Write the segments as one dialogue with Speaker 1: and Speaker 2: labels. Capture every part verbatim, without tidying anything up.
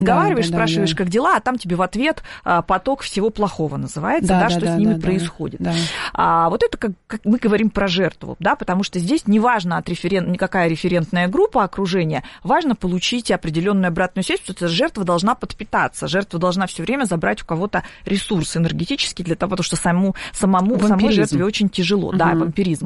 Speaker 1: разговариваешь,
Speaker 2: да, да,
Speaker 1: спрашиваешь,
Speaker 2: да.
Speaker 1: как дела, а там тебе в ответ а, поток всего плохого называется, да,
Speaker 2: да,
Speaker 1: что
Speaker 2: да,
Speaker 1: с ними
Speaker 2: да,
Speaker 1: происходит.
Speaker 2: Да.
Speaker 1: А, вот это как, как мы говорим про жертву, да, потому что здесь неважно от референ... никакая референтная группа окружения, важно получить определенную обратную связь, потому что жертва должна подпитаться, жертва должна все время забрать у кого-то ресурс энергетический для того, потому что самому, самому самой жертве очень тяжело, угу. да, вампиризм.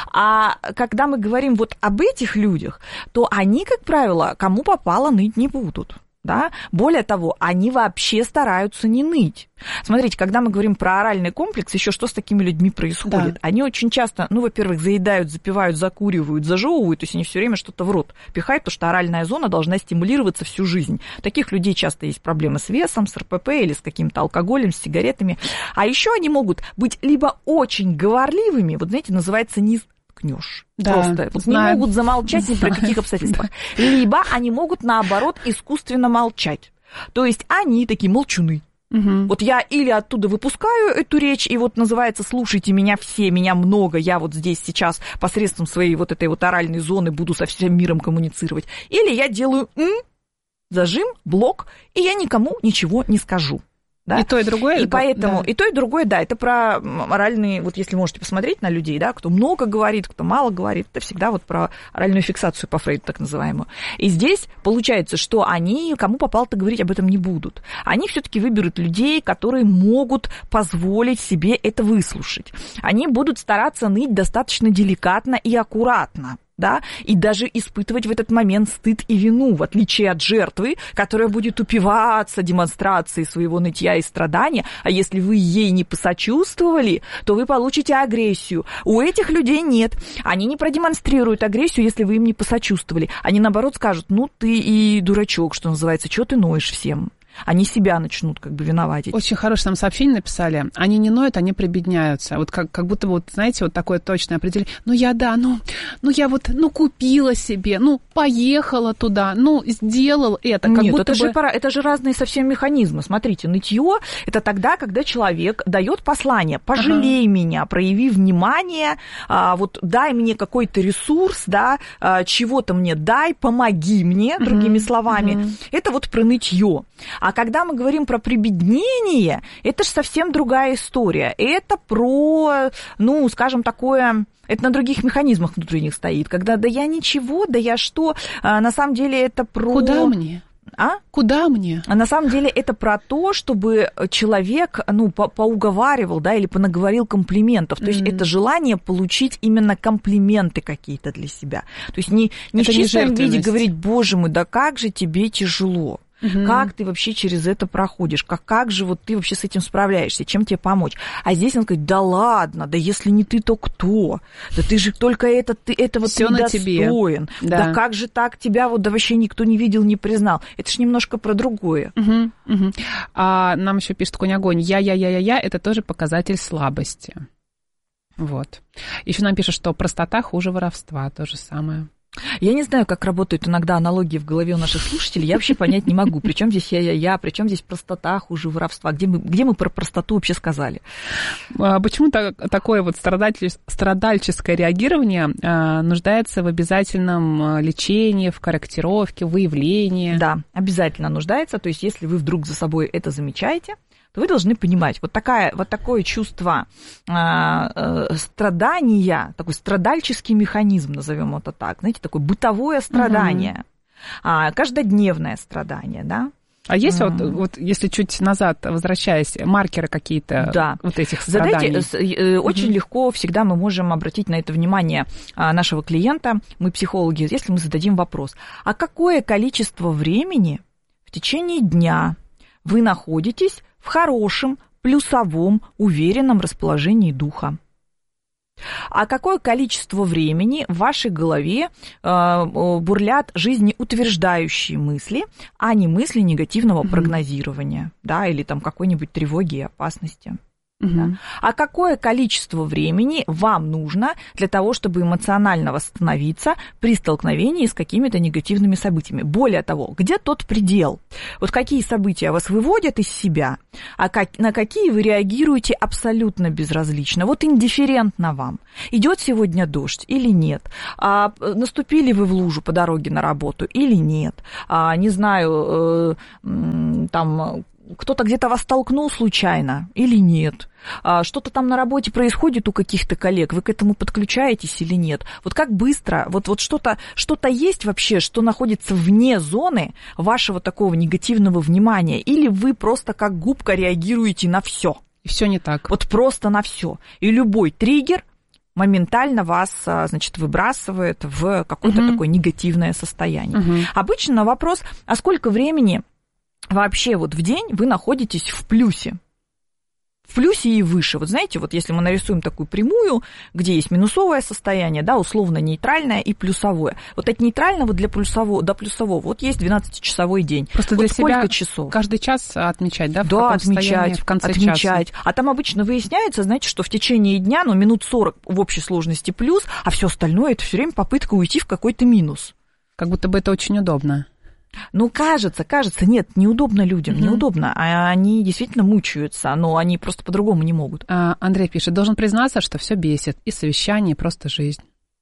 Speaker 1: А когда мы говорим вот об этих людях, то они, как правило, кому попало, ныть не будут. Да? Более того, они вообще стараются не ныть. Смотрите, когда мы говорим про оральный комплекс, еще что с такими людьми происходит? Да. Они очень часто, ну, во-первых, заедают, запивают, закуривают, зажевывают, то есть они все время что-то в рот пихают, потому что оральная зона должна стимулироваться всю жизнь. У таких людей часто есть проблемы с весом, с эр пэ пэ или с каким-то алкоголем, с сигаретами. А еще они могут быть либо очень говорливыми, вот знаете, называется низ... ткнешь. Да, просто вот не могут замолчать ни при каких обстоятельствах. Либо они могут, наоборот, искусственно молчать. То есть они такие молчуны. Угу. Вот я или оттуда выпускаю эту речь, и вот называется «слушайте меня все, меня много, я вот здесь сейчас посредством своей вот этой вот оральной зоны буду со всем миром коммуницировать». Или я делаю «м», зажим, блок, и я никому ничего не скажу. Да?
Speaker 2: И то, и другое.
Speaker 1: И поэтому,
Speaker 2: да.
Speaker 1: и то, и другое, да, это про оральные, вот если можете посмотреть на людей, да, кто много говорит, кто мало говорит, это всегда вот про оральную фиксацию по Фрейду, так называемую. И здесь получается, что они, кому попало-то, говорить об этом не будут. Они все-таки выберут людей, которые могут позволить себе это выслушать. Они будут стараться ныть достаточно деликатно и аккуратно. Да, и даже испытывать в этот момент стыд и вину, в отличие от жертвы, которая будет упиваться демонстрацией своего нытья и страдания, а если вы ей не посочувствовали, то вы получите агрессию. У этих людей нет. Они не продемонстрируют агрессию, если вы им не посочувствовали. Они, наоборот, скажут, ну, ты и дурачок, что называется, чего ты ноешь всем? Они себя начнут как бы виноватить.
Speaker 2: Очень хорошее нам сообщение написали. Они не ноют, они прибедняются. Вот как, как будто, вот, знаете, вот такое точное определение. Ну, я, да, ну, ну, я вот, ну, купила себе, ну, поехала туда, ну, сделал это. Как
Speaker 1: Нет,
Speaker 2: будто
Speaker 1: это,
Speaker 2: бы...
Speaker 1: же пора, это же разные совсем механизмы. Смотрите, нытье – это тогда, когда человек дает послание. Пожалей ага. меня, прояви внимание, а, вот дай мне какой-то ресурс, да, а, чего-то мне дай, помоги мне, uh-huh. другими словами. Uh-huh. Это вот про нытье. А когда мы говорим про прибеднение, это же совсем другая история. Это про, ну, скажем, такое... Это на других механизмах внутренних стоит. Когда да я ничего, да я что... А, на самом деле это про...
Speaker 2: Куда мне?
Speaker 1: А?
Speaker 2: Куда мне?
Speaker 1: А на самом деле это про то, чтобы человек, ну, по- поуговаривал, да, или понаговорил комплиментов. То mm-hmm. есть это желание получить именно комплименты какие-то для себя. То есть не, не в чистом виде говорить, боже мой, да как же тебе тяжело. Угу. Как ты вообще через это проходишь? Как, как же вот ты вообще с этим справляешься? Чем тебе помочь? А здесь он говорит, да ладно, да если не ты, то кто? Да ты же только это, ты этого ты достоин. Да. да как же так тебя вот да вообще никто не видел, не признал? Это ж немножко про другое.
Speaker 2: Угу, угу. А нам еще пишет конь-огонь. Я-я-я-я-я, это тоже показатель слабости. Вот. Еще нам пишут, что простота хуже воровства. То же самое.
Speaker 1: Я не знаю, как работают иногда аналогии в голове у наших слушателей, я вообще понять не могу. Причем здесь я-я-я, причем здесь простота хуже воровства. Где мы, где мы про простоту вообще сказали?
Speaker 2: Почему такое вот страдальческое реагирование нуждается в обязательном лечении, в корректировке, в выявлении?
Speaker 1: Да, обязательно нуждается. То есть если вы вдруг за собой это замечаете, то вы должны понимать, вот, такая, вот такое чувство э, э, страдания, такой страдальческий механизм, назовем это так, знаете, такое бытовое страдание, угу. э, каждодневное страдание, да.
Speaker 2: А есть mm. вот, вот, если чуть назад возвращаясь, маркеры какие-то да. вот этих страданий?
Speaker 1: Задайте, очень mm-hmm. легко всегда мы можем обратить на это внимание нашего клиента, мы психологи, если мы зададим вопрос, а какое количество времени в течение дня вы находитесь в хорошем, плюсовом, уверенном расположении духа? А какое количество времени в вашей голове э, бурлят жизнеутверждающие мысли, а не мысли негативного mm-hmm. прогнозирования, да, или там какой-нибудь тревоги и опасности? Uh-huh. Да? А какое количество времени вам нужно для того, чтобы эмоционально восстановиться при столкновении с какими-то негативными событиями? Более того, где тот предел? Вот какие события вас выводят из себя, а как, на какие вы реагируете абсолютно безразлично? Вот индифферентно вам. Идет сегодня дождь или нет? А, наступили вы в лужу по дороге на работу или нет? А, не знаю, э, там... кто-то где-то вас толкнул случайно или нет? Что-то там на работе происходит у каких-то коллег, вы к этому подключаетесь или нет? Вот как быстро, вот, вот что-то, что-то есть вообще, что находится вне зоны вашего такого негативного внимания? Или вы просто как губка реагируете на все?
Speaker 2: И все не так.
Speaker 1: Вот просто на все. И любой триггер моментально вас, значит, выбрасывает в какое-то угу. такое негативное состояние. Угу. Обычно на вопрос, а сколько времени вообще вот в день вы находитесь в плюсе. В плюсе и выше. Вот знаете, вот если мы нарисуем такую прямую, где есть минусовое состояние, да, условно нейтральное и плюсовое. Вот от нейтрального для плюсового, до плюсового вот есть двенадцатичасовой день.
Speaker 2: Просто
Speaker 1: вот
Speaker 2: для
Speaker 1: сколько
Speaker 2: себя
Speaker 1: часов?
Speaker 2: Каждый час отмечать, да? В
Speaker 1: да, отмечать,
Speaker 2: в конце
Speaker 1: отмечать.
Speaker 2: часа.
Speaker 1: А там обычно выясняется, знаете, что в течение дня, ну, минут сорок в общей сложности плюс, а все остальное это все время попытка уйти в какой-то минус.
Speaker 2: Как будто бы это очень удобно.
Speaker 1: Ну, кажется, кажется, нет, неудобно людям, mm-hmm. неудобно. А они действительно мучаются, но они просто по-другому не могут.
Speaker 2: А, Андрей пишет, должен признаться, что все бесит. И совещание, и просто жизнь.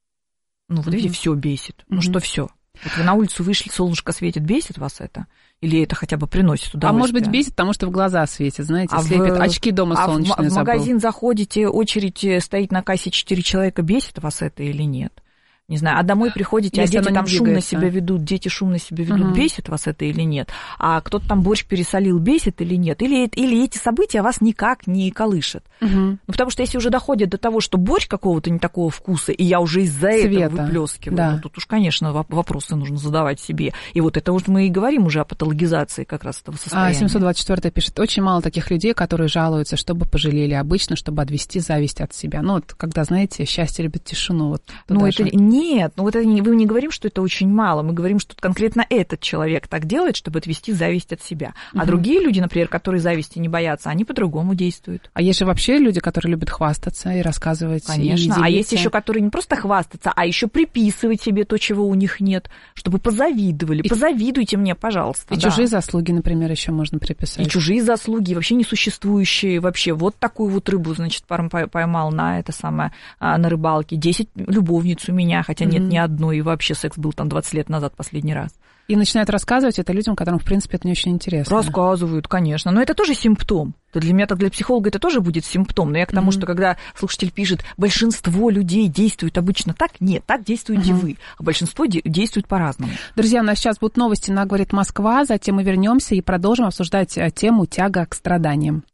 Speaker 1: Ну, вот mm-hmm. видите, все бесит. Mm-hmm. Ну, что все? Вот вы на улицу вышли, солнышко светит, бесит вас это? Или это хотя бы приносит удовольствие?
Speaker 2: А может быть, бесит, потому что в глаза светит, знаете, а слепит. В... Очки дома
Speaker 1: а
Speaker 2: солнечные
Speaker 1: в, в магазин заходите, очередь стоит на кассе четыре человека, бесит вас это или нет? Не знаю, а домой приходите, если а дети там шумно себя ведут, дети шумно себя ведут, uh-huh. бесит вас это или нет? А кто-то там борщ пересолил, бесит или нет? Или, или эти события вас никак не колышет? Uh-huh. Ну, потому что если уже доходит до того, что борщ какого-то не такого вкуса, и я уже из-за Цвета. этого выплескиваю, да. ну, тут уж, конечно, вопросы нужно задавать себе. И вот это вот мы и говорим уже о патологизации как раз этого состояния.
Speaker 2: А семьсот двадцать четыре пишет, очень мало таких людей, которые жалуются, чтобы пожалели. Обычно, чтобы отвести зависть от себя. Ну, вот когда, знаете, счастье любит тишину. Вот
Speaker 1: ну, это нет, ну вот это не, мы не говорим, что это очень мало, мы говорим, что конкретно этот человек так делает, чтобы отвести зависть от себя. А угу. другие люди, например, которые зависти не боятся, они по-другому действуют.
Speaker 2: А есть же вообще люди, которые любят хвастаться и рассказывать.
Speaker 1: Конечно,
Speaker 2: и
Speaker 1: а есть еще, которые не просто хвастаться, а еще приписывать себе то, чего у них нет, чтобы позавидовали. И... Позавидуйте мне, пожалуйста.
Speaker 2: И
Speaker 1: да.
Speaker 2: чужие заслуги, например, еще можно приписать.
Speaker 1: И чужие заслуги, вообще несуществующие, вообще вот такую вот рыбу, значит, поймал на это самое, на рыбалке, десять любовниц у меня, хотя нет ни одной, и вообще секс был там двадцать лет назад последний раз.
Speaker 2: И начинают рассказывать это людям, которым, в принципе, это не очень интересно.
Speaker 1: Рассказывают, конечно, но это тоже симптом. То для меня, так для психолога это тоже будет симптом. Но я к тому, mm-hmm. что когда слушатель пишет, большинство людей действует обычно так, нет, так действуете mm-hmm. вы, а большинство де- действует по-разному.
Speaker 2: Друзья, у нас сейчас будут новости на «Говорит Москва», затем мы вернемся и продолжим обсуждать тему «Тяга к страданиям».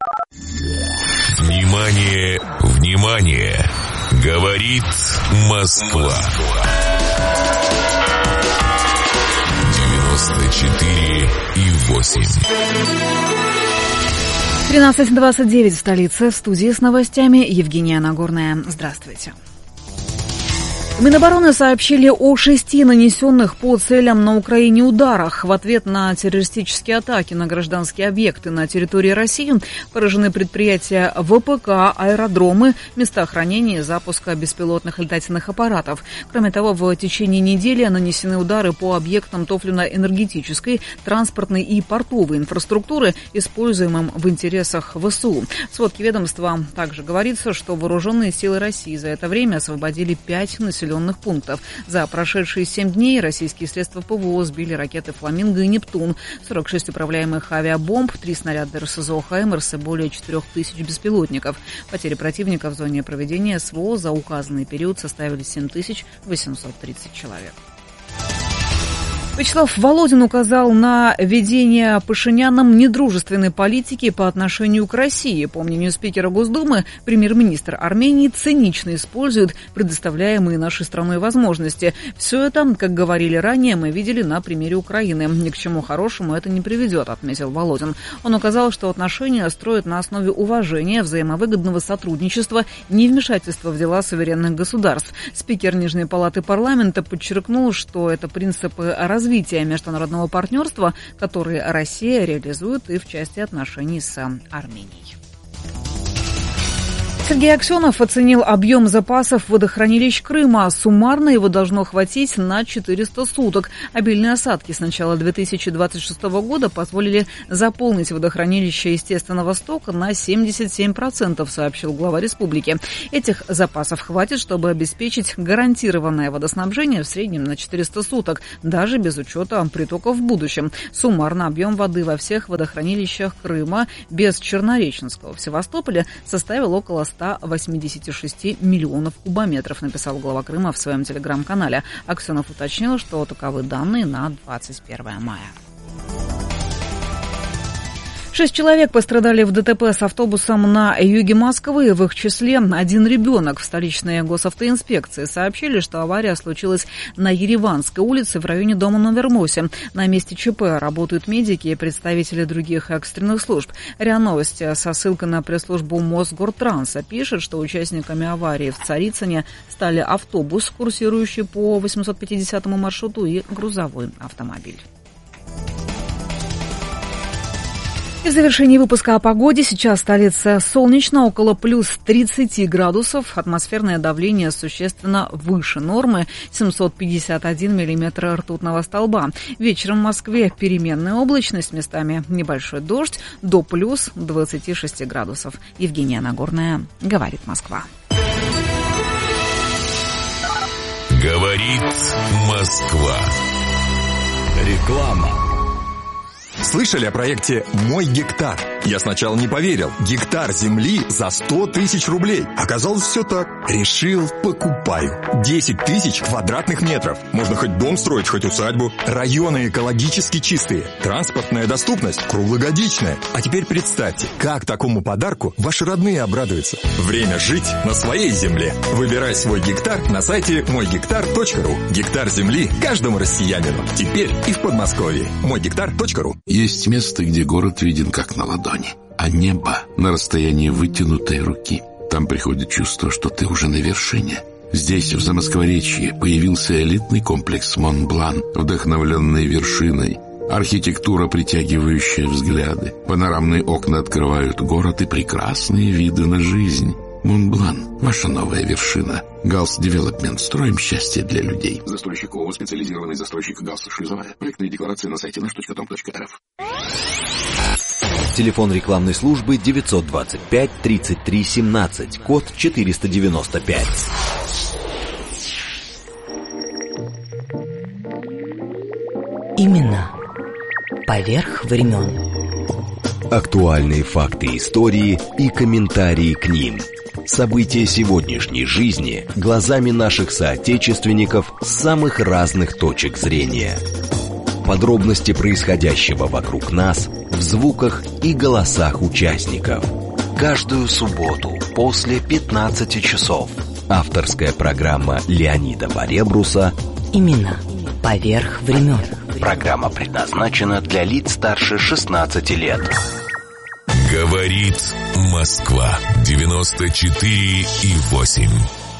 Speaker 3: Внимание, внимание! Говорит Москва. девяносто четыре и восемь.
Speaker 4: тринадцать двадцать девять в столице. В студии с новостями Евгения Нагорная. Здравствуйте. В Минобороны сообщили о шести нанесенных по целям на Украине ударах. В ответ на террористические атаки на гражданские объекты на территории России поражены предприятия ВПК, аэродромы, места хранения и запуска беспилотных летательных аппаратов. Кроме того, в течение недели нанесены удары по объектам топливно-энергетической, транспортной и портовой инфраструктуры, используемым в интересах ВСУ. В сводке ведомства также говорится, что вооруженные силы России за это время освободили пять населенных пунктов. За прошедшие семь дней российские средства ПВО сбили ракеты «Фламинго» и «Нептун», сорок шесть управляемых авиабомб, три снаряда РСЗО «Хаймерс» и более четырех тысяч беспилотников. Потери противника в зоне проведения СВО за указанный период составили семь тысяч восемьсот тридцать человек. Вячеслав Володин указал на ведение Пашиняном недружественной политики по отношению к России. По мнению спикера Госдумы, премьер-министр Армении цинично использует предоставляемые нашей страной возможности. Все это, как говорили ранее, мы видели на примере Украины. Ни к чему хорошему это не приведет, отметил Володин. Он указал, что отношения строят на основе уважения, взаимовыгодного сотрудничества, невмешательства в дела суверенных государств. Спикер Нижней палаты парламента подчеркнул, что это принципы развития развития международного партнерства, которые Россия реализует и в части отношений с Арменией. Сергей Аксенов оценил объем запасов водохранилищ Крыма. Суммарно его должно хватить на четыреста суток. Обильные осадки с начала две тысячи двадцать шестого года позволили заполнить водохранилище естественного стока на семьдесят семь процентов, сообщил глава республики. Этих запасов хватит, чтобы обеспечить гарантированное водоснабжение в среднем на четыреста суток, даже без учета притоков в будущем. Суммарно объем воды во всех водохранилищах Крыма без Чернореченского в Севастополе составил около ста восьмидесяти шести миллионов кубометров, написал глава Крыма в своем телеграм-канале. Аксенов уточнил, что таковы данные на двадцать первое мая. Шесть человек пострадали в ДТП с автобусом на юге Москвы, в их числе один ребенок. В столичной госавтоинспекции сообщили, что авария случилась на Ереванской улице в районе дома номер восемь. На месте ЧП работают медики и представители других экстренных служб. РИА Новости со ссылкой на пресс-службу Мосгортранса пишет, что участниками аварии в Царицыне стали автобус, курсирующий по восемьсот пятидесятому маршруту, и грузовой автомобиль. И в завершении выпуска о погоде. Сейчас в столице солнечно, около плюс тридцати градусов. Атмосферное давление существенно выше нормы, семьсот пятьдесят один миллиметр ртутного столба. Вечером в Москве переменная облачность, местами небольшой дождь, до плюс двадцати шести градусов. Евгения Нагорная, говорит Москва.
Speaker 3: Говорит Москва.
Speaker 5: Реклама. Слышали о проекте «Мой гектар»? Я сначала не поверил. Гектар земли за сто тысяч рублей. Оказалось, все так. Решил, покупаю. десять тысяч квадратных метров. Можно хоть дом строить, хоть усадьбу. Районы экологически чистые. Транспортная доступность круглогодичная. А теперь представьте, как такому подарку ваши родные обрадуются. Время жить на своей земле. Выбирай свой гектар на сайте мой гектар точка ру. Гектар земли каждому россиянину. Теперь и в Подмосковье. мой гектар точка ру.
Speaker 6: Есть место, где город виден как на ладони, а небо на расстоянии вытянутой руки. Там приходит чувство, что ты уже на вершине. Здесь, в Замоскворечье, появился элитный комплекс Монблан, вдохновленный вершиной. Архитектура, притягивающая взгляды. Панорамные окна открывают город и прекрасные виды на жизнь. Монблан – ваша новая вершина. Галс Девелопмент. Строим счастье для людей. Застройщик ООО «Специализированный застройщик Галс Шлюзовая». Проектные декларации на сайте наш точка том точка эр эф.
Speaker 7: Телефон рекламной службы девятьсот двадцать пять тридцать три семнадцать, код четыреста девяносто пять.
Speaker 8: Именно поверх времен.
Speaker 7: Актуальные факты истории и комментарии к ним. События сегодняшней жизни глазами наших соотечественников с самых разных точек зрения. Подробности происходящего вокруг нас в звуках и голосах участников. Каждую субботу после пятнадцати часов. Авторская программа Леонида Баребруса
Speaker 8: Именно поверх времен.
Speaker 7: Программа предназначена для лиц старше шестнадцати лет.
Speaker 3: Говорит Москва. девяносто четыре и восемь.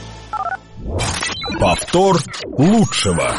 Speaker 5: Повтор лучшего.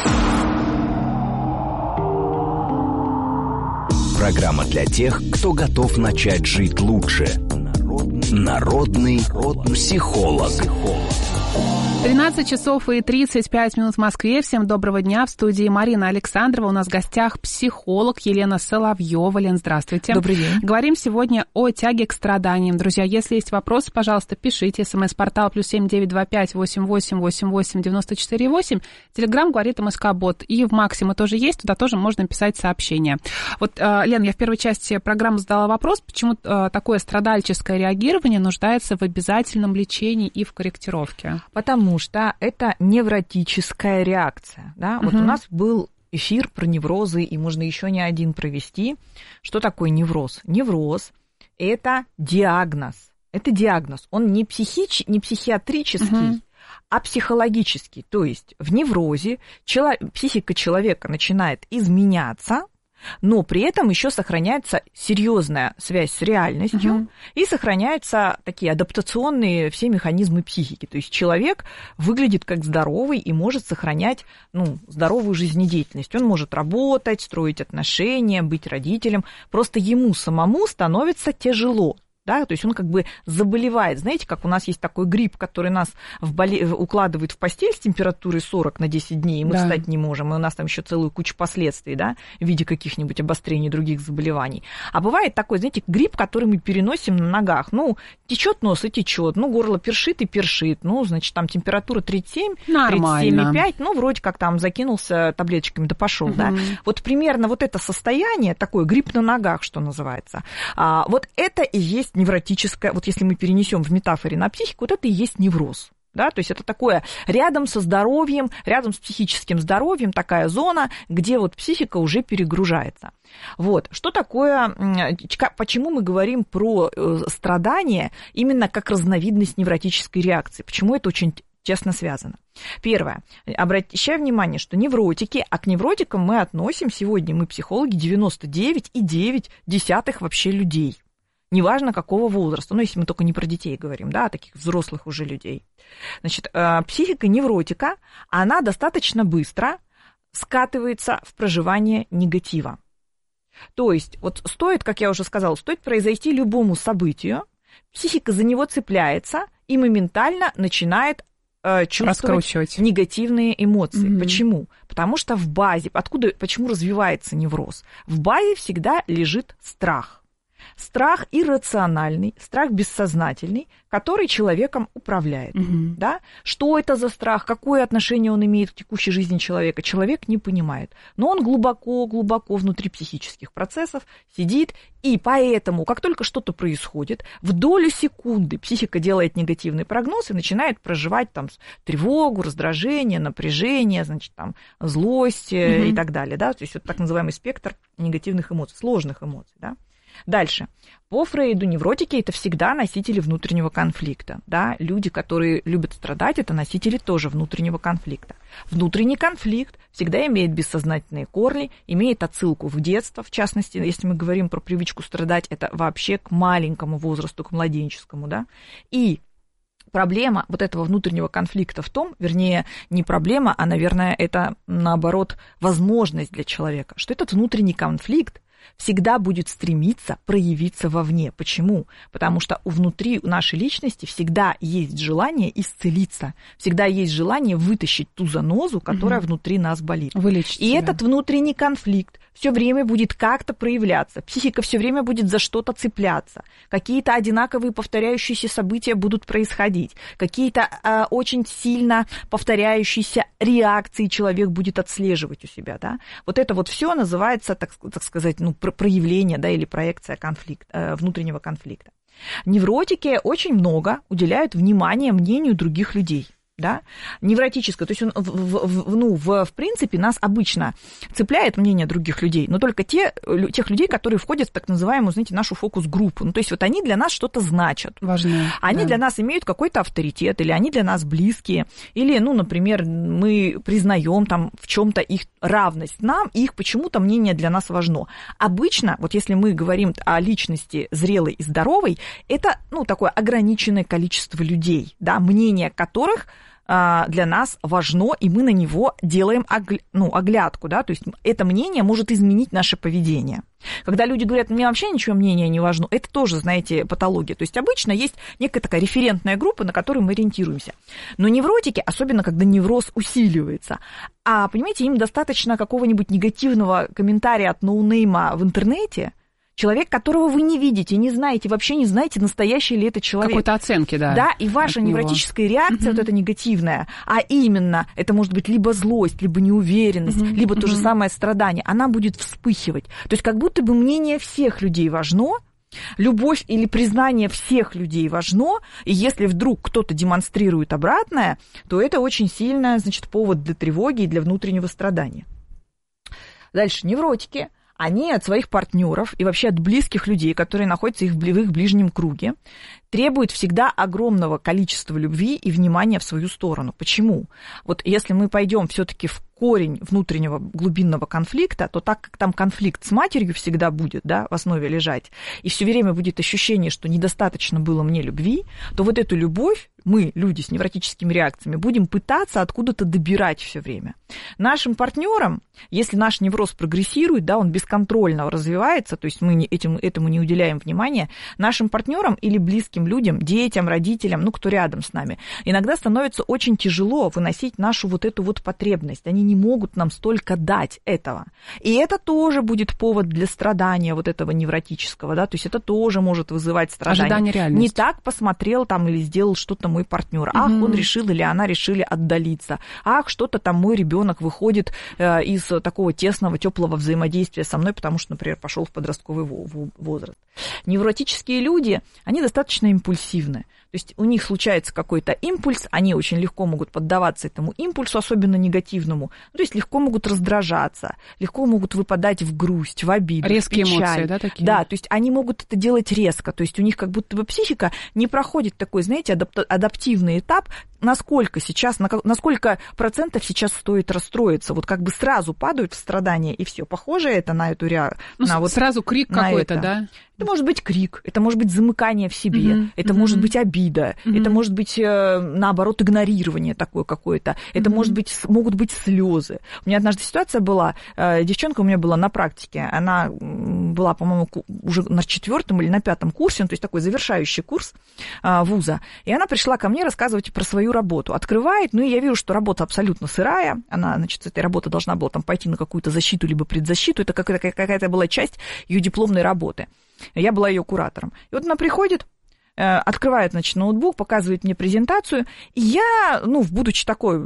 Speaker 7: Программа для тех, кто готов начать жить лучше. Народный психолог.
Speaker 2: тринадцать часов и тридцать пять минут в Москве. Всем доброго дня. В студии Марина Александрова. У нас в гостях психолог Елена Соловьева. Лен, здравствуйте.
Speaker 1: Добрый день.
Speaker 2: Говорим сегодня о тяге к страданиям. Друзья, если есть вопросы, пожалуйста, пишите. СМС-портал плюс семь девять два пять восемь восемь восемь восемь девяносто четыре восемь. Телеграм говорит МСК-бот. И в Максиме тоже есть. Туда тоже можно писать сообщения. Вот, Лен, я в первой части программы задала вопрос, почему такое страдальческое реагирование нуждается в обязательном лечении и в корректировке.
Speaker 1: Потому что это невротическая реакция. Да? Uh-huh. Вот у нас был эфир про неврозы, и можно еще не один провести. Что такое невроз? Невроз – это диагноз. Это диагноз. Он не, психич... не психиатрический, uh-huh. а психологический. То есть в неврозе чело... психика человека начинает изменяться, но при этом еще сохраняется серьезная связь с реальностью, угу. и сохраняются такие адаптационные все механизмы психики. То есть человек выглядит как здоровый и может сохранять ну, здоровую жизнедеятельность. Он может работать, строить отношения, быть родителем. Просто ему самому становится тяжело. Да, то есть он как бы заболевает. Знаете, как у нас есть такой грипп, который нас в боле... укладывает в постель с температурой сорок на десять дней, и мы да. встать не можем, и у нас там еще целую кучу последствий, да, в виде каких-нибудь обострений других заболеваний. А бывает такой, знаете, грипп, который мы переносим на ногах. Ну, течет нос и течет, ну, горло першит и першит, ну, значит, там температура тридцать семь, тридцать семь и пять, ну, вроде как там закинулся таблеточками, да пошел, угу. да. Вот примерно вот это состояние, такое грипп на ногах, что называется, а, вот это и есть невротическое, вот если мы перенесем в метафоре на психику, вот это и есть невроз. Да, то есть это такое рядом со здоровьем, рядом с психическим здоровьем такая зона, где вот психика уже перегружается. Вот. Что такое, почему мы говорим про страдания именно как разновидность невротической реакции? Почему это очень тесно связано? Первое. Обращаю внимание, что невротики, а к невротикам мы относим сегодня, мы психологи, девяносто девять и девять десятых вообще людей. Неважно, какого возраста, ну, если мы только не про детей говорим, да, а таких взрослых уже людей. Значит, психика невротика, она достаточно быстро скатывается в проживание негатива. То есть, вот стоит, как я уже сказала, стоит произойти любому событию, психика за него цепляется и моментально начинает э, чувствовать негативные эмоции. Mm-hmm. Почему? Потому что в базе, откуда, почему развивается невроз? В базе всегда лежит страх. Страх иррациональный, страх бессознательный, который человеком управляет. Угу. Да? Что это за страх, какое отношение он имеет к текущей жизни человека, человек не понимает. Но он глубоко-глубоко внутри психических процессов сидит, и поэтому, как только что-то происходит, в долю секунды психика делает негативный прогноз и начинает проживать там тревогу, раздражение, напряжение, значит, там, злость угу. и так далее. Да? То есть это так называемый спектр негативных эмоций, сложных эмоций. Да? Дальше. По Фрейду невротики – это всегда носители внутреннего конфликта. Да? Люди, которые любят страдать, это носители тоже внутреннего конфликта. Внутренний конфликт всегда имеет бессознательные корни, имеет отсылку в детство. В частности, если мы говорим про привычку страдать, это вообще к маленькому возрасту, к младенческому. Да? И проблема вот этого внутреннего конфликта в том, вернее, не проблема, а, наверное, это, наоборот, возможность для человека, что этот внутренний конфликт всегда будет стремиться проявиться вовне. Почему? Потому что внутри нашей личности всегда есть желание исцелиться, всегда есть желание вытащить ту занозу, которая угу. внутри нас болит. Вылечить И себя. Этот внутренний конфликт все время будет как-то проявляться. Психика все время будет за что-то цепляться. Какие-то одинаковые повторяющиеся события будут происходить. Какие-то э, очень сильно повторяющиеся реакции человек будет отслеживать у себя. Да? Вот это вот все называется, так, так сказать, ну, проявление, да, или проекция конфликта, э, внутреннего конфликта. Невротики очень много уделяют внимания мнению других людей. Да? Невротическое, то есть он, в, в, ну, в, в принципе нас обычно цепляет мнение других людей, но только те, тех людей, которые входят в так называемую, знаете, нашу фокус-группу. Ну, то есть вот они для нас что-то значат. Важно. Они да. для нас имеют какой-то авторитет, или они для нас близкие, или, ну, например, мы признаем там в чем-то их равность нам, и их почему-то мнение для нас важно. Обычно, вот если мы говорим о личности зрелой и здоровой, это, ну, такое ограниченное количество людей, да, мнение которых для нас важно, и мы на него делаем огля... ну, оглядку, да, то есть это мнение может изменить наше поведение. Когда люди говорят, мне вообще ничего мнения не важно, это тоже, знаете, патология. То есть обычно есть некая такая референтная группа, на которую мы ориентируемся. Но невротики, особенно когда невроз усиливается, а, понимаете, им достаточно какого-нибудь негативного комментария от ноунейма в интернете, человек, которого вы не видите, не знаете, вообще не знаете, настоящий ли это человек. Какой-то оценки, да. Да, и ваша невротическая реакция, угу. вот эта негативная, а именно, это может быть либо злость, либо неуверенность, угу. либо угу. то же самое страдание, она будет вспыхивать. То есть как будто бы мнение всех людей важно, любовь или признание всех людей важно, и если вдруг кто-то демонстрирует обратное, то это очень сильно, значит, повод для тревоги и для внутреннего страдания. Дальше, невротики. Они от своих партнеров и вообще от близких людей, которые находятся в их ближнем круге, требуют всегда огромного количества любви и внимания в свою сторону. Почему? Вот если мы пойдем все-таки в корень внутреннего глубинного конфликта, то так как там конфликт с матерью всегда будет, да, в основе лежать, и все время будет ощущение, что недостаточно было мне любви, то вот эту любовь мы, люди с невротическими реакциями, будем пытаться откуда-то добирать все время. Нашим партнерам, если наш невроз прогрессирует, да, он бесконтрольно развивается, то есть мы не, этим, этому не уделяем внимания, нашим партнерам или близким людям, детям, родителям, ну, кто рядом с нами, иногда становится очень тяжело выносить нашу вот эту вот потребность. Они не могут нам столько дать этого. И это тоже будет повод для страдания вот этого невротического, да, то есть это тоже может вызывать страдания.
Speaker 2: Ожидание реальности.
Speaker 1: Не так посмотрел там или сделал что-то мой партнер. Ах, угу. он решил или она решили отдалиться. Ах, что-то там мой ребенок выходит э, из такого тесного, теплого взаимодействия со мной, потому что, например, пошел в подростковый возраст. Невротические люди, они достаточно импульсивны. То есть у них случается какой-то импульс, они очень легко могут поддаваться этому импульсу, особенно негативному. Ну, то есть легко могут раздражаться, легко могут выпадать в грусть, в обиду,
Speaker 2: резкие
Speaker 1: в печаль.
Speaker 2: Эмоции, да, такие?
Speaker 1: Да, то есть они могут это делать резко. То есть у них как будто бы психика не проходит такой, знаете, адап- адаптивный этап, насколько сейчас, на, на сколько процентов сейчас стоит расстроиться. Вот как бы сразу падают в страдания, и все. Похоже это на эту реакцию.
Speaker 2: Ну, вот сразу крик какой-то, это. Да?
Speaker 1: Это может быть крик, это может быть замыкание в себе, mm-hmm. это mm-hmm. может быть обида, mm-hmm. это может быть, наоборот, игнорирование такое какое-то, это mm-hmm. может быть, могут быть слезы. У меня однажды ситуация была, девчонка у меня была на практике, она была, по-моему, уже на четвертом или на пятом курсе, ну, то есть такой завершающий курс вуза, и она пришла ко мне рассказывать про свою работу. Открывает, ну и я вижу, что работа абсолютно сырая, она, значит, с этой работы должна была там пойти на какую-то защиту либо предзащиту, это какая-то, какая-то была часть ее дипломной работы. Я была ее куратором. И вот она приходит, открывает, значит, ноутбук, показывает мне презентацию, и я, ну, будучи такой,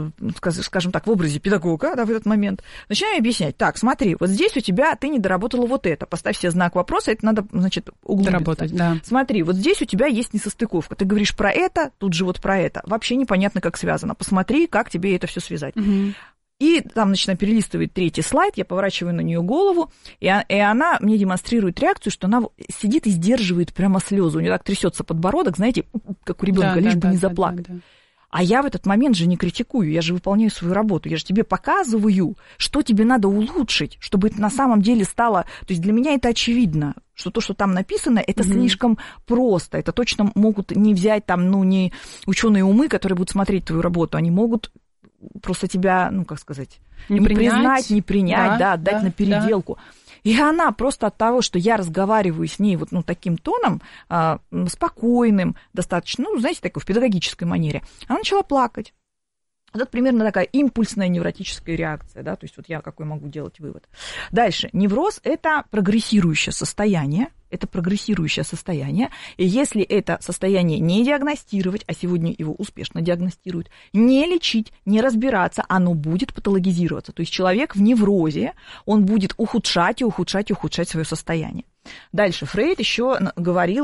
Speaker 1: скажем так, в образе педагога, да, в этот момент, начинаю объяснять. Так, смотри, вот здесь у тебя, ты не доработала вот это, поставь себе знак вопроса, это надо, значит, углубиться.
Speaker 2: Доработать, да.
Speaker 1: Смотри, вот здесь у тебя есть несостыковка, ты говоришь про это, тут же вот про это, вообще непонятно, как связано, посмотри, как тебе это все связать. Угу. И там, начинаю перелистывать третий слайд, я поворачиваю на нее голову, и, и она мне демонстрирует реакцию, что она сидит и сдерживает прямо слезы. У нее так трясется подбородок, знаете, как у ребенка, да, лишь да, бы да, не заплакать. Да, да, да. А я в этот момент же не критикую, я же выполняю свою работу, я же тебе показываю, что тебе надо улучшить, чтобы это на самом деле стало... То есть для меня это очевидно, что то, что там написано, это mm-hmm. слишком просто. Это точно могут не взять там, ну, не ученые умы, которые будут смотреть твою работу, они могут... просто тебя, ну, как сказать,
Speaker 2: не,
Speaker 1: не
Speaker 2: принять,
Speaker 1: признать, не принять, да, да отдать да, на переделку. Да. И она просто от того, что я разговариваю с ней вот, ну, таким тоном, а, спокойным, достаточно, ну, знаете, такой в педагогической манере, она начала плакать. Вот это примерно такая импульсная невротическая реакция, да, то есть вот я какой могу делать вывод. Дальше. Невроз – это прогрессирующее состояние, это прогрессирующее состояние, и если это состояние не диагностировать, а сегодня его успешно диагностируют, не лечить, не разбираться, оно будет патологизироваться. То есть человек в неврозе, он будет ухудшать и ухудшать и ухудшать свое состояние. Дальше Фрейд еще говорил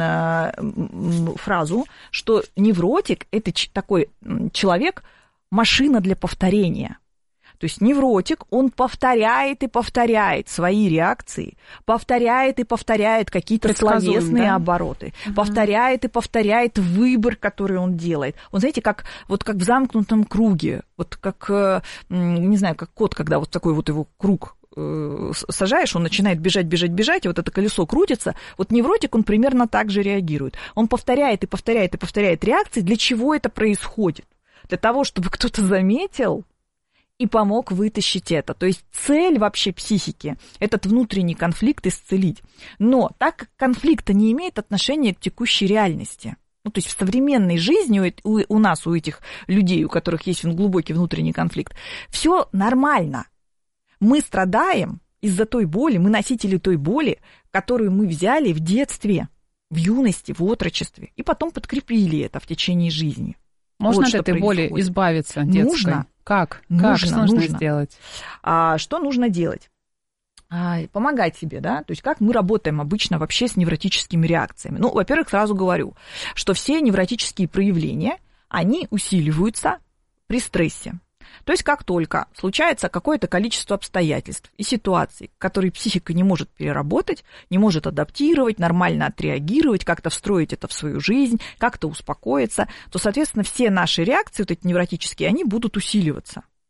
Speaker 1: фразу, что невротик – это такой человек, машина для повторения. То есть невротик, он повторяет и повторяет свои реакции, повторяет и повторяет какие-то словесные да? обороты, угу. повторяет и повторяет выбор, который он делает. Он, знаете, как, вот как в замкнутом круге, вот как, не знаю, как кот, когда вот такой вот его круг сажаешь, он начинает бежать, бежать, бежать, и вот это колесо крутится. Вот невротик, он примерно так же реагирует. Он повторяет и повторяет и повторяет реакции. Для чего это происходит? Для того, чтобы кто-то заметил и помог вытащить это. То есть цель вообще психики – этот внутренний конфликт исцелить. Но так как конфликта не имеет отношения к текущей реальности, ну, то есть в современной жизни у, у нас, у этих людей, у которых есть глубокий внутренний конфликт, все нормально. Мы страдаем из-за той боли, мы носители той боли, которую мы взяли в детстве, в юности, в отрочестве, и потом подкрепили это в течение жизни.
Speaker 2: Можно
Speaker 1: вот
Speaker 2: от этой
Speaker 1: происходит.
Speaker 2: боли избавиться детской?
Speaker 1: Нужно.
Speaker 2: Как?
Speaker 1: Нужно,
Speaker 2: как? Что нужно,
Speaker 1: нужно
Speaker 2: сделать?
Speaker 1: А, что нужно делать? А, помогать себе, да? То есть как мы работаем обычно вообще с невротическими реакциями? Ну, во-первых, сразу говорю, что все невротические проявления, они усиливаются при стрессе. То есть как только случается какое-то количество обстоятельств и ситуаций, которые психика не может переработать, не может адаптировать, нормально отреагировать, как-то встроить это в свою жизнь, как-то успокоиться, то, соответственно, все наши реакции, вот эти невротические, они будут усиливаться.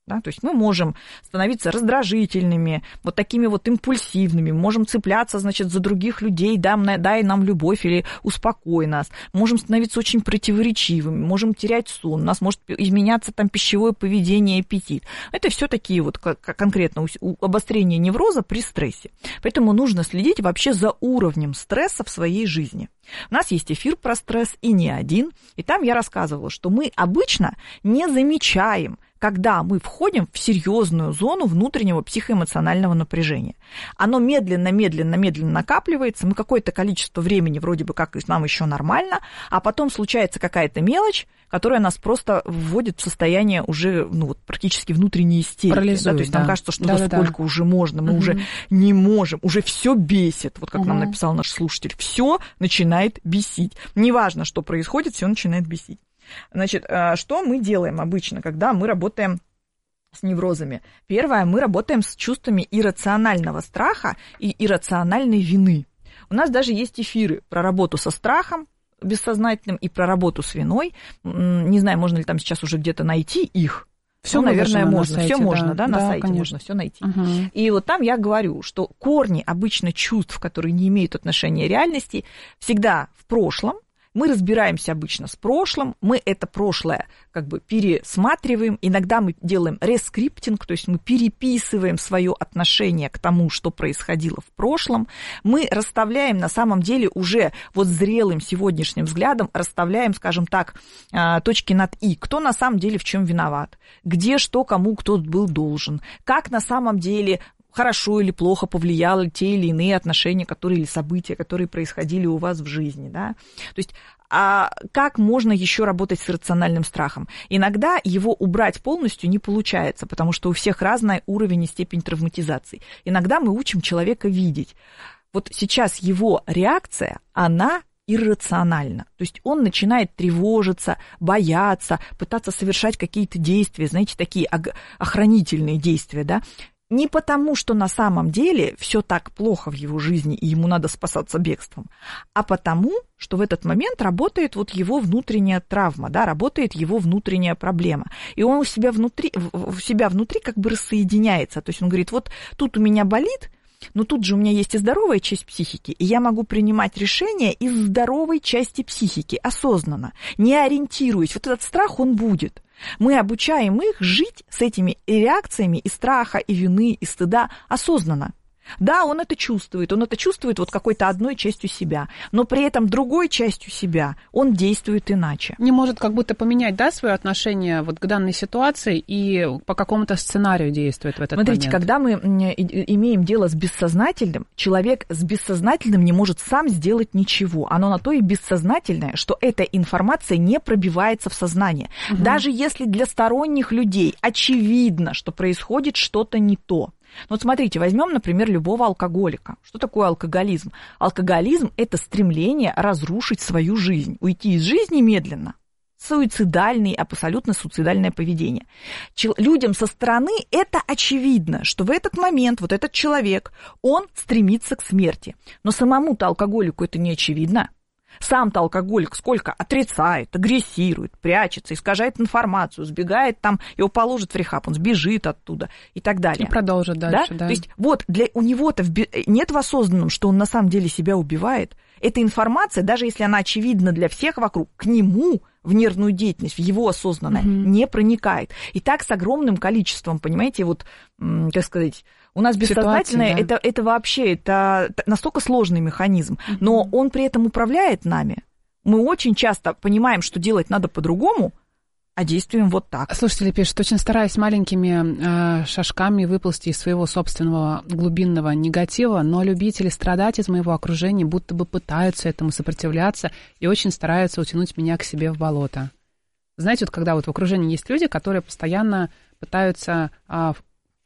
Speaker 1: Да, то есть мы можем становиться раздражительными, вот такими вот импульсивными, можем цепляться, значит, за других людей, дай, дай нам любовь или успокой нас, можем становиться очень противоречивыми, можем терять сон, у нас может изменяться там пищевое поведение, аппетит. Это все такие вот конкретно обострение невроза при стрессе. Поэтому нужно следить вообще за уровнем стресса в своей жизни. У нас есть эфир про стресс, и не один, и там я рассказывала, что мы обычно не замечаем, когда мы входим в серьезную зону внутреннего психоэмоционального напряжения. Оно медленно, медленно, медленно накапливается, мы какое-то количество времени вроде бы как нам еще нормально, а потом случается какая-то мелочь, которая нас просто вводит в состояние уже ну, вот, практически внутренней истерики.
Speaker 2: Парализует,
Speaker 1: да? То есть
Speaker 2: да.
Speaker 1: нам кажется, что
Speaker 2: да,
Speaker 1: да,
Speaker 2: да,
Speaker 1: сколько
Speaker 2: да.
Speaker 1: уже можно, мы
Speaker 2: угу.
Speaker 1: уже не можем, уже все бесит, вот как
Speaker 2: угу.
Speaker 1: нам написал наш слушатель, все начинает бесить. Неважно, что происходит, все начинает бесить. Значит, что мы делаем обычно, когда мы работаем с неврозами? Первое, мы работаем с чувствами иррационального страха и иррациональной вины. У нас даже есть эфиры про работу со страхом бессознательным и про работу с виной. Не знаю, можно ли там сейчас уже где-то найти их. Все, ну, наверное, можно. Все можно, да, да на да, сайте конечно. Можно все найти. Угу. И вот там я говорю, что корни обычно чувств, которые не имеют отношения к реальности, всегда в прошлом. Мы разбираемся обычно с прошлым, мы это прошлое как бы пересматриваем, иногда мы делаем рескриптинг, то есть мы переписываем свое отношение к тому, что происходило в прошлом, мы расставляем на самом деле уже вот зрелым сегодняшним взглядом, расставляем, скажем так, точки над «и», кто на самом деле в чем виноват, где что кому кто был должен, как на самом деле хорошо или плохо повлияло те или иные отношения, которые, или события, которые происходили у вас в жизни, да. То есть, а как можно еще работать с иррациональным страхом? Иногда его убрать полностью не получается, потому что у всех разный уровень и степень травматизации. Иногда мы учим человека видеть. Вот сейчас его реакция, она иррационально. То есть он начинает тревожиться, бояться, пытаться совершать какие-то действия, знаете, такие охранительные действия, да. Не потому, что на самом деле все так плохо в его жизни, и ему надо спасаться бегством, а потому, что в этот момент работает вот его внутренняя травма, да, работает его внутренняя проблема. И он у себя внутри, у себя внутри как бы рассоединяется. То есть он говорит, вот тут у меня болит, но тут же у меня есть и здоровая часть психики, и я могу принимать решения из здоровой части психики осознанно, не ориентируясь. Вот этот страх, он будет. Мы обучаем их жить с этими реакциями и страха, и вины, и стыда осознанно. Да, он это чувствует, он это чувствует вот какой-то одной частью себя, но при этом другой частью себя он действует иначе.
Speaker 2: Не может как будто поменять, да, свое отношение вот к данной ситуации и по какому-то сценарию действует в этот
Speaker 1: Смотрите,
Speaker 2: момент.
Speaker 1: когда мы имеем дело с бессознательным, человек с бессознательным не может сам сделать ничего. Оно на то и бессознательное, что эта информация не пробивается в сознание. Угу. Даже если для сторонних людей очевидно, что происходит что-то не то. Ну, вот смотрите, возьмем, например, любого алкоголика. Что такое алкоголизм? Алкоголизм – это стремление разрушить свою жизнь, уйти из жизни медленно. Суицидальный, абсолютно суицидальное поведение. Чел- людям со стороны это очевидно, что в этот момент вот этот человек, он стремится к смерти. Но самому-то алкоголику это не очевидно. Сам-то алкоголик сколько отрицает, агрессирует, прячется, искажает информацию, сбегает там, его положат в рехаб, он сбежит оттуда и так далее.
Speaker 2: И продолжит дальше, да. да.
Speaker 1: То есть вот для, у него-то в, нет в осознанном, что он на самом деле себя убивает. Эта информация, даже если она очевидна для всех вокруг, к нему в нервную деятельность, в его осознанное, угу. не проникает. И так с огромным количеством, понимаете, вот, как сказать, у нас бессознательное, да. это, это вообще это настолько сложный механизм, угу. но он при этом управляет нами. Мы очень часто понимаем, что делать надо по-другому, а действуем вот так.
Speaker 2: Слушатели пишут, очень стараюсь маленькими э, шажками выползти из своего собственного глубинного негатива, но любители страдать из моего окружения будто бы пытаются этому сопротивляться и очень стараются утянуть меня к себе в болото. Знаете, вот когда вот в окружении есть люди, которые постоянно пытаются... Э,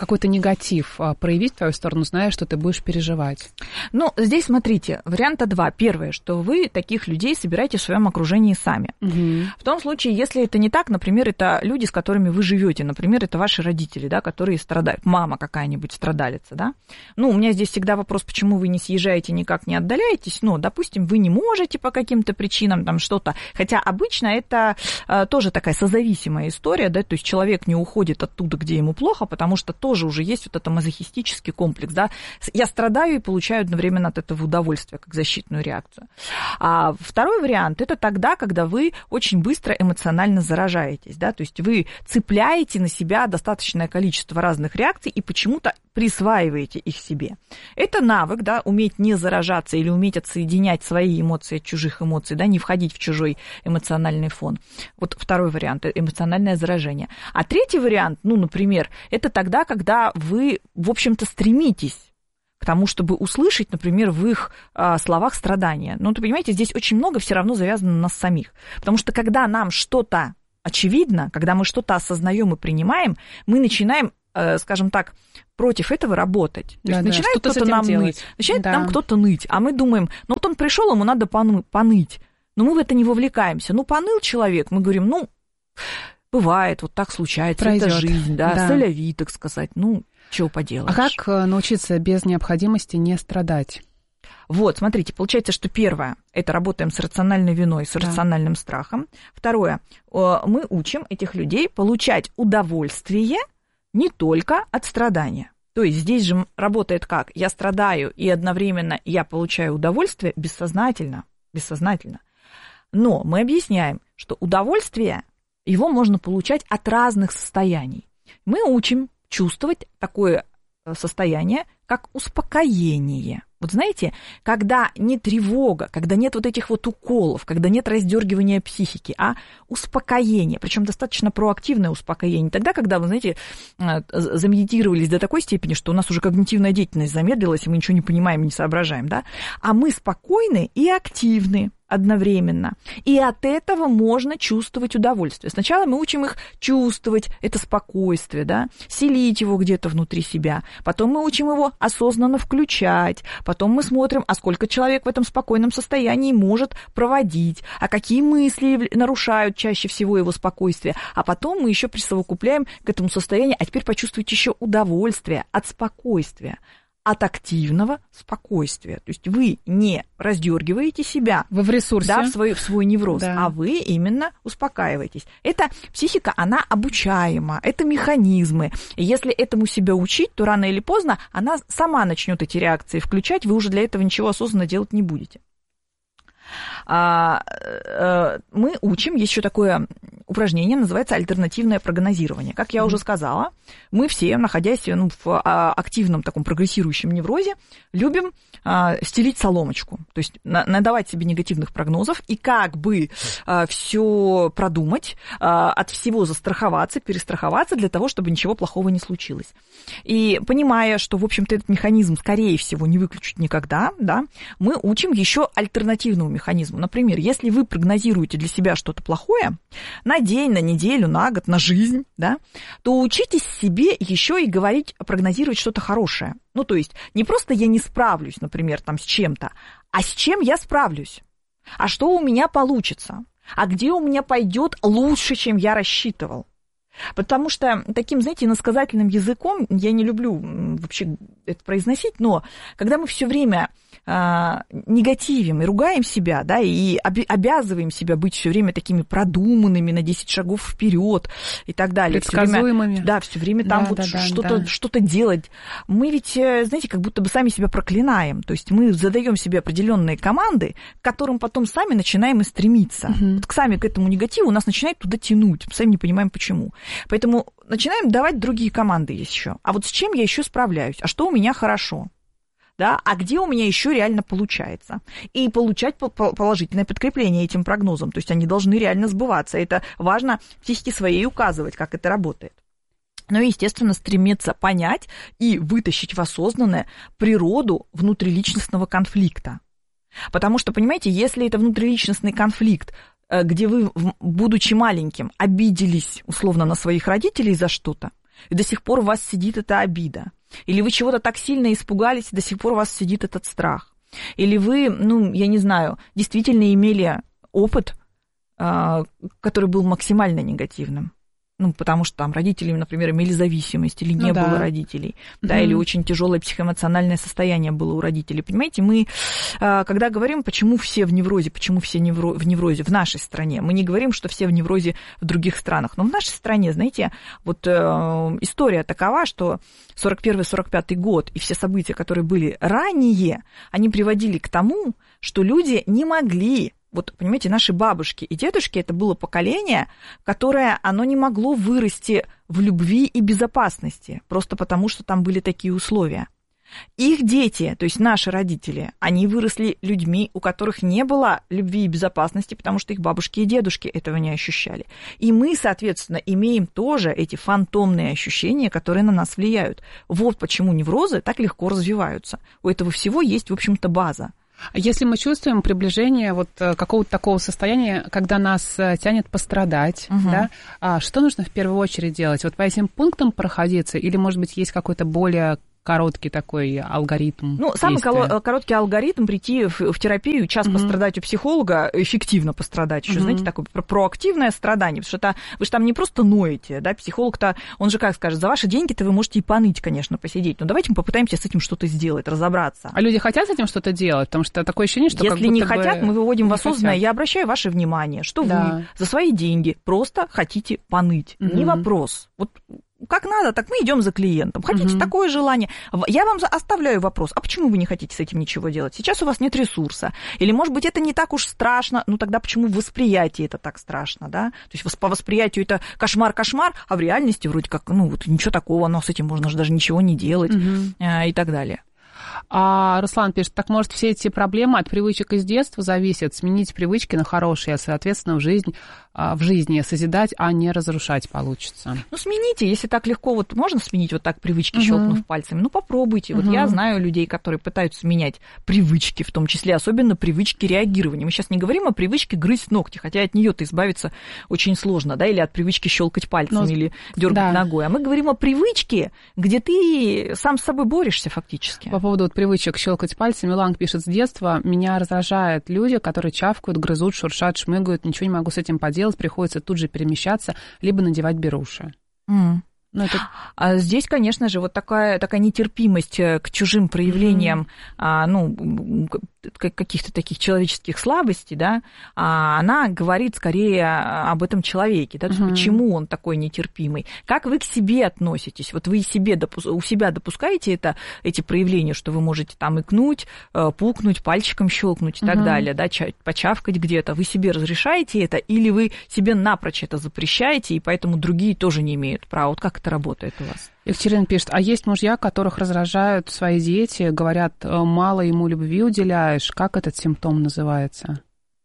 Speaker 2: какой-то негатив проявить в твою сторону, зная, что ты будешь переживать?
Speaker 1: Ну, здесь смотрите, варианта два. Первое, что вы таких людей собираете в своем окружении сами. Угу. В том случае, если это не так, например, это люди, с которыми вы живете, например, это ваши родители, да, которые страдают, мама какая-нибудь страдалица, да. Ну, у меня здесь всегда вопрос, почему вы не съезжаете, никак не отдаляетесь, но, допустим, вы не можете по каким-то причинам там что-то, хотя обычно это а, тоже такая созависимая история, да, то есть человек не уходит оттуда, где ему плохо, потому что тоже уже есть вот это мазохистический комплекс, да, я страдаю и получаю одновременно от этого удовольствие, как защитную реакцию. А второй вариант – это тогда, когда вы очень быстро эмоционально заражаетесь, да, то есть вы цепляете на себя достаточное количество разных реакций и почему-то присваиваете их себе. Это навык, да, уметь не заражаться или уметь отсоединять свои эмоции от чужих эмоций, да, не входить в чужой эмоциональный фон. Вот второй вариант – эмоциональное заражение. А третий вариант, ну, например, это тогда, когда вы, в общем-то, стремитесь к тому, чтобы услышать, например, в их а, словах страдания. Но, вы понимаете, здесь очень много все равно завязано на нас самих. Потому что когда нам что-то очевидно, когда мы что-то осознаем и принимаем, мы начинаем, э, скажем так, против этого работать. То
Speaker 2: да,
Speaker 1: есть
Speaker 2: да,
Speaker 1: начинает кто-то нам делать. ныть, начинает да. нам кто-то ныть, а мы думаем, ну вот он пришел, ему надо поныть, но мы в это не вовлекаемся. Ну, поныл человек, мы говорим, ну, бывает, вот так случается, Пройдёт. Это жизнь, да, да. соляви, так сказать, ну, чего поделаешь.
Speaker 2: А как научиться без необходимости не страдать?
Speaker 1: Вот, смотрите, получается, что первое, это работаем с рациональной виной, с да. рациональным страхом. Второе, мы учим этих людей получать удовольствие не только от страдания. То есть здесь же работает как? Я страдаю, и одновременно я получаю удовольствие бессознательно, бессознательно. Но мы объясняем, что удовольствие, его можно получать от разных состояний. Мы учим чувствовать такое состояние, как успокоение. Вот знаете, когда не тревога, когда нет вот этих вот уколов, когда нет раздергивания психики, а успокоение, причем достаточно проактивное успокоение. Тогда, когда, вы знаете, замедитировались до такой степени, что у нас уже когнитивная деятельность замедлилась, и мы ничего не понимаем, не соображаем, да, а мы спокойны и активны одновременно. И от этого можно чувствовать удовольствие. Сначала мы учим их чувствовать это спокойствие, да, селить его где-то внутри себя. Потом мы учим его осознанно включать. Потом мы смотрим, а сколько человек в этом спокойном состоянии может проводить, а какие мысли нарушают чаще всего его спокойствие. А потом мы еще присовокупляем к этому состоянию, а теперь почувствуйте еще удовольствие от спокойствия, от активного спокойствия. То есть вы не раздергиваете себя,
Speaker 2: вы в ресурсе,
Speaker 1: да, в, свой, в свой невроз,
Speaker 2: да.
Speaker 1: а вы именно успокаиваетесь. Это психика, она обучаема, это механизмы. И если этому себя учить, то рано или поздно она сама начнет эти реакции включать, вы уже для этого ничего осознанно делать не будете. Мы учим, есть еще такое упражнение, называется альтернативное прогнозирование. Как я уже сказала, мы все, находясь ну, в активном таком прогрессирующем неврозе, любим стелить соломочку, то есть надавать себе негативных прогнозов и как бы все продумать, от всего застраховаться, перестраховаться для того, чтобы ничего плохого не случилось. И понимая, что, в общем-то, этот механизм, скорее всего, не выключить никогда, да, мы учим еще альтернативному механизму. Например, если вы прогнозируете для себя что-то плохое на день, на неделю, на год, на жизнь, да, то учитесь себе еще и говорить, прогнозировать что-то хорошее. Ну, то есть не просто я не справлюсь, например, там, с чем-то, а с чем я справлюсь, а что у меня получится, а где у меня пойдет лучше, чем я рассчитывал. Потому что таким, знаете, иносказательным языком, я не люблю вообще это произносить, но когда мы все время а, негативим и ругаем себя, да, и об- обязываем себя быть все время такими продуманными на десять шагов вперед и так далее.
Speaker 2: Предсказуемыми.
Speaker 1: Все время, да, все время там
Speaker 2: да,
Speaker 1: вот
Speaker 2: да, да,
Speaker 1: что-то,
Speaker 2: да.
Speaker 1: что-то делать. Мы ведь, знаете, как будто бы сами себя проклинаем. То есть мы задаем себе определенные команды, к которым потом сами начинаем и стремиться.
Speaker 2: Угу.
Speaker 1: Вот сами к этому негативу нас начинает туда тянуть. Мы сами не понимаем, почему. Поэтому начинаем давать другие команды есть еще. А вот с чем я еще справляюсь? А что у меня хорошо? Да? А где у меня еще реально получается? И получать положительное подкрепление этим прогнозам. То есть они должны реально сбываться. Это важно психике своей указывать, как это работает. Ну и, естественно, стремиться понять и вытащить в осознанное природу внутриличностного конфликта. Потому что, понимаете, если это внутриличностный конфликт, где вы, будучи маленьким, обиделись условно на своих родителей за что-то, и до сих пор у вас сидит эта обида. Или вы чего-то так сильно испугались, и до сих пор у вас сидит этот страх. Или вы, ну, я не знаю, действительно имели опыт, который был максимально негативным. Ну, потому что там родители, например, имели зависимость, или не ну, было да. родителей, да, mm-hmm. или очень тяжелое психоэмоциональное состояние было у родителей. Понимаете, мы, когда говорим, почему все в неврозе, почему все невро- в неврозе в нашей стране, мы не говорим, что все в неврозе в других странах. Но в нашей стране, знаете, вот э, история такова, что сорок первый сорок пятый год и все события, которые были ранее, они приводили к тому, что люди не могли. Вот, понимаете, наши бабушки и дедушки, это было поколение, которое, оно не могло вырасти в любви и безопасности, просто потому что там были такие условия. Их дети, то есть наши родители, они выросли людьми, у которых не было любви и безопасности, потому что их бабушки и дедушки этого не ощущали. И мы, соответственно, имеем тоже эти фантомные ощущения, которые на нас влияют. Вот почему неврозы так легко развиваются. У этого всего есть, в общем-то, база.
Speaker 2: Если мы чувствуем приближение вот какого-то такого состояния, когда нас тянет пострадать, угу. да, а что нужно в первую очередь делать? Вот по этим пунктам проходиться или, может быть, есть какой-то более короткий такой алгоритм?
Speaker 1: Ну, самый действия? Короткий алгоритм прийти в, в терапию, час угу. пострадать у психолога, эффективно пострадать, еще, угу. знаете, такое про- проактивное страдание, потому что это, вы же там не просто ноете, да, психолог-то, он же как скажет, за ваши деньги-то вы можете и поныть, конечно, посидеть, но давайте мы попытаемся с этим что-то сделать, разобраться.
Speaker 2: А люди хотят с этим что-то делать? Потому что такое ощущение, что
Speaker 1: если
Speaker 2: как будто
Speaker 1: не
Speaker 2: бы
Speaker 1: хотят, мы выводим в осознанное,
Speaker 2: хотят.
Speaker 1: Я обращаю ваше внимание, что да. вы за свои деньги просто хотите поныть, угу. не вопрос, вот как надо, так мы идем за клиентом. Хотите mm-hmm. такое желание? Я вам оставляю вопрос, а почему вы не хотите с этим ничего делать? Сейчас у вас нет ресурса. Или, может быть, это не так уж страшно. Ну, тогда почему в восприятии это так страшно, да? То есть по восприятию это кошмар-кошмар, а в реальности вроде как, ну, вот ничего такого, но с этим можно же даже ничего не делать mm-hmm. и так далее.
Speaker 2: А Руслан пишет, так может все эти проблемы от привычек из детства зависят, сменить привычки на хорошие, а соответственно в жизнь, в жизни созидать, а не разрушать получится.
Speaker 1: Ну смените, если так легко, вот можно сменить вот так привычки, uh-huh. щелкнув пальцами, ну попробуйте. Uh-huh. Вот я знаю людей, которые пытаются менять привычки, в том числе особенно привычки реагирования. Мы сейчас не говорим о привычке грызть ногти, хотя от нее-то избавиться очень сложно, да, или от привычки щелкать пальцами, ну, или дергать да. ногой. А мы говорим о привычке, где ты сам с собой борешься фактически.
Speaker 2: По поводу вот привычек щелкать пальцами, Ланг пишет, с детства меня раздражают люди, которые чавкают, грызут, шуршат, шмыгают, ничего не могу с этим поделать, приходится тут же перемещаться, либо надевать беруши.
Speaker 1: Mm. Ну, это... А здесь, конечно же, вот такая, такая нетерпимость к чужим проявлениям, mm-hmm. а, ну, каких-то таких человеческих слабостей, да, а она говорит скорее об этом человеке, да, то есть mm-hmm. почему он такой нетерпимый, как вы к себе относитесь, вот вы себе допу- у себя допускаете это, эти проявления, что вы можете там икнуть, пукнуть, пальчиком щелкнуть и mm-hmm. так далее, да, почавкать где-то, вы себе разрешаете это, или вы себе напрочь это запрещаете, и поэтому другие тоже не имеют права, вот как это работает у вас?
Speaker 2: Екатерина пишет, а есть мужья, которых раздражают свои дети, говорят, мало ему любви уделяешь. Как этот симптом называется?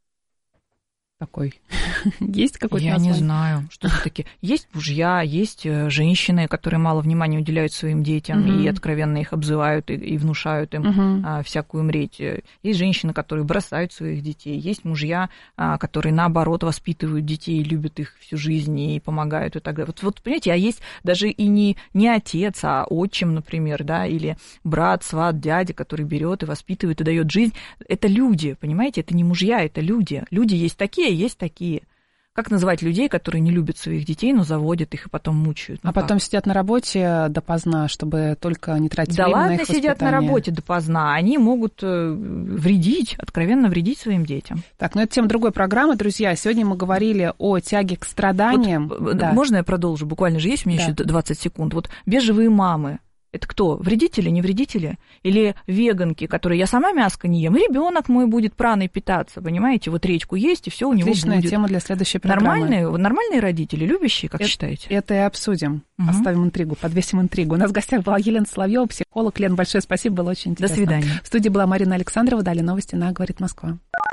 Speaker 2: Такой. Есть какой-то
Speaker 1: Я
Speaker 2: название?
Speaker 1: не знаю, что все-таки. Есть мужья, есть женщины, которые мало внимания уделяют своим детям uh-huh. и откровенно их обзывают и, и внушают им uh-huh. а, всякую мреть. Есть женщины, которые бросают своих детей. Есть мужья, а, которые, наоборот, воспитывают детей, любят их всю жизнь и помогают и так далее. Вот, вот понимаете, а есть даже и не, не отец, а отчим, например, да, или брат, сват, дядя, который берет и воспитывает и дает жизнь. Это люди, понимаете, это не мужья, это люди. Люди есть такие, есть такие. Как называть людей, которые не любят своих детей, но заводят их и потом мучают? Ну,
Speaker 2: а потом
Speaker 1: как?
Speaker 2: Сидят на работе допоздна, чтобы только не тратить
Speaker 1: да
Speaker 2: время
Speaker 1: ладно,
Speaker 2: на их воспитание.
Speaker 1: сидят на работе допоздна. Они могут вредить, откровенно вредить своим детям.
Speaker 2: Так, ну это тема другой программы, друзья. Сегодня мы говорили о тяге к страданиям.
Speaker 1: Вот,
Speaker 2: да.
Speaker 1: Можно я продолжу? Буквально же есть у меня да. еще двадцать секунд. Вот бежевые мамы. Это кто? Вредители, не вредители? Или веганки, которые я сама мяско не ем, и ребенок мой будет праной питаться, понимаете? Вот речку есть, и все у него будет.
Speaker 2: Отличная тема для следующей программы.
Speaker 1: Нормальные, нормальные родители, любящие, как
Speaker 2: это,
Speaker 1: считаете?
Speaker 2: Это и обсудим.
Speaker 1: Угу.
Speaker 2: Оставим интригу, подвесим интригу. У нас в гостях была Елена Соловьева, психолог. Лен, большое спасибо, было очень интересно.
Speaker 1: До свидания.
Speaker 2: В студии была Марина Александрова. Далее новости на «Говорит Москва».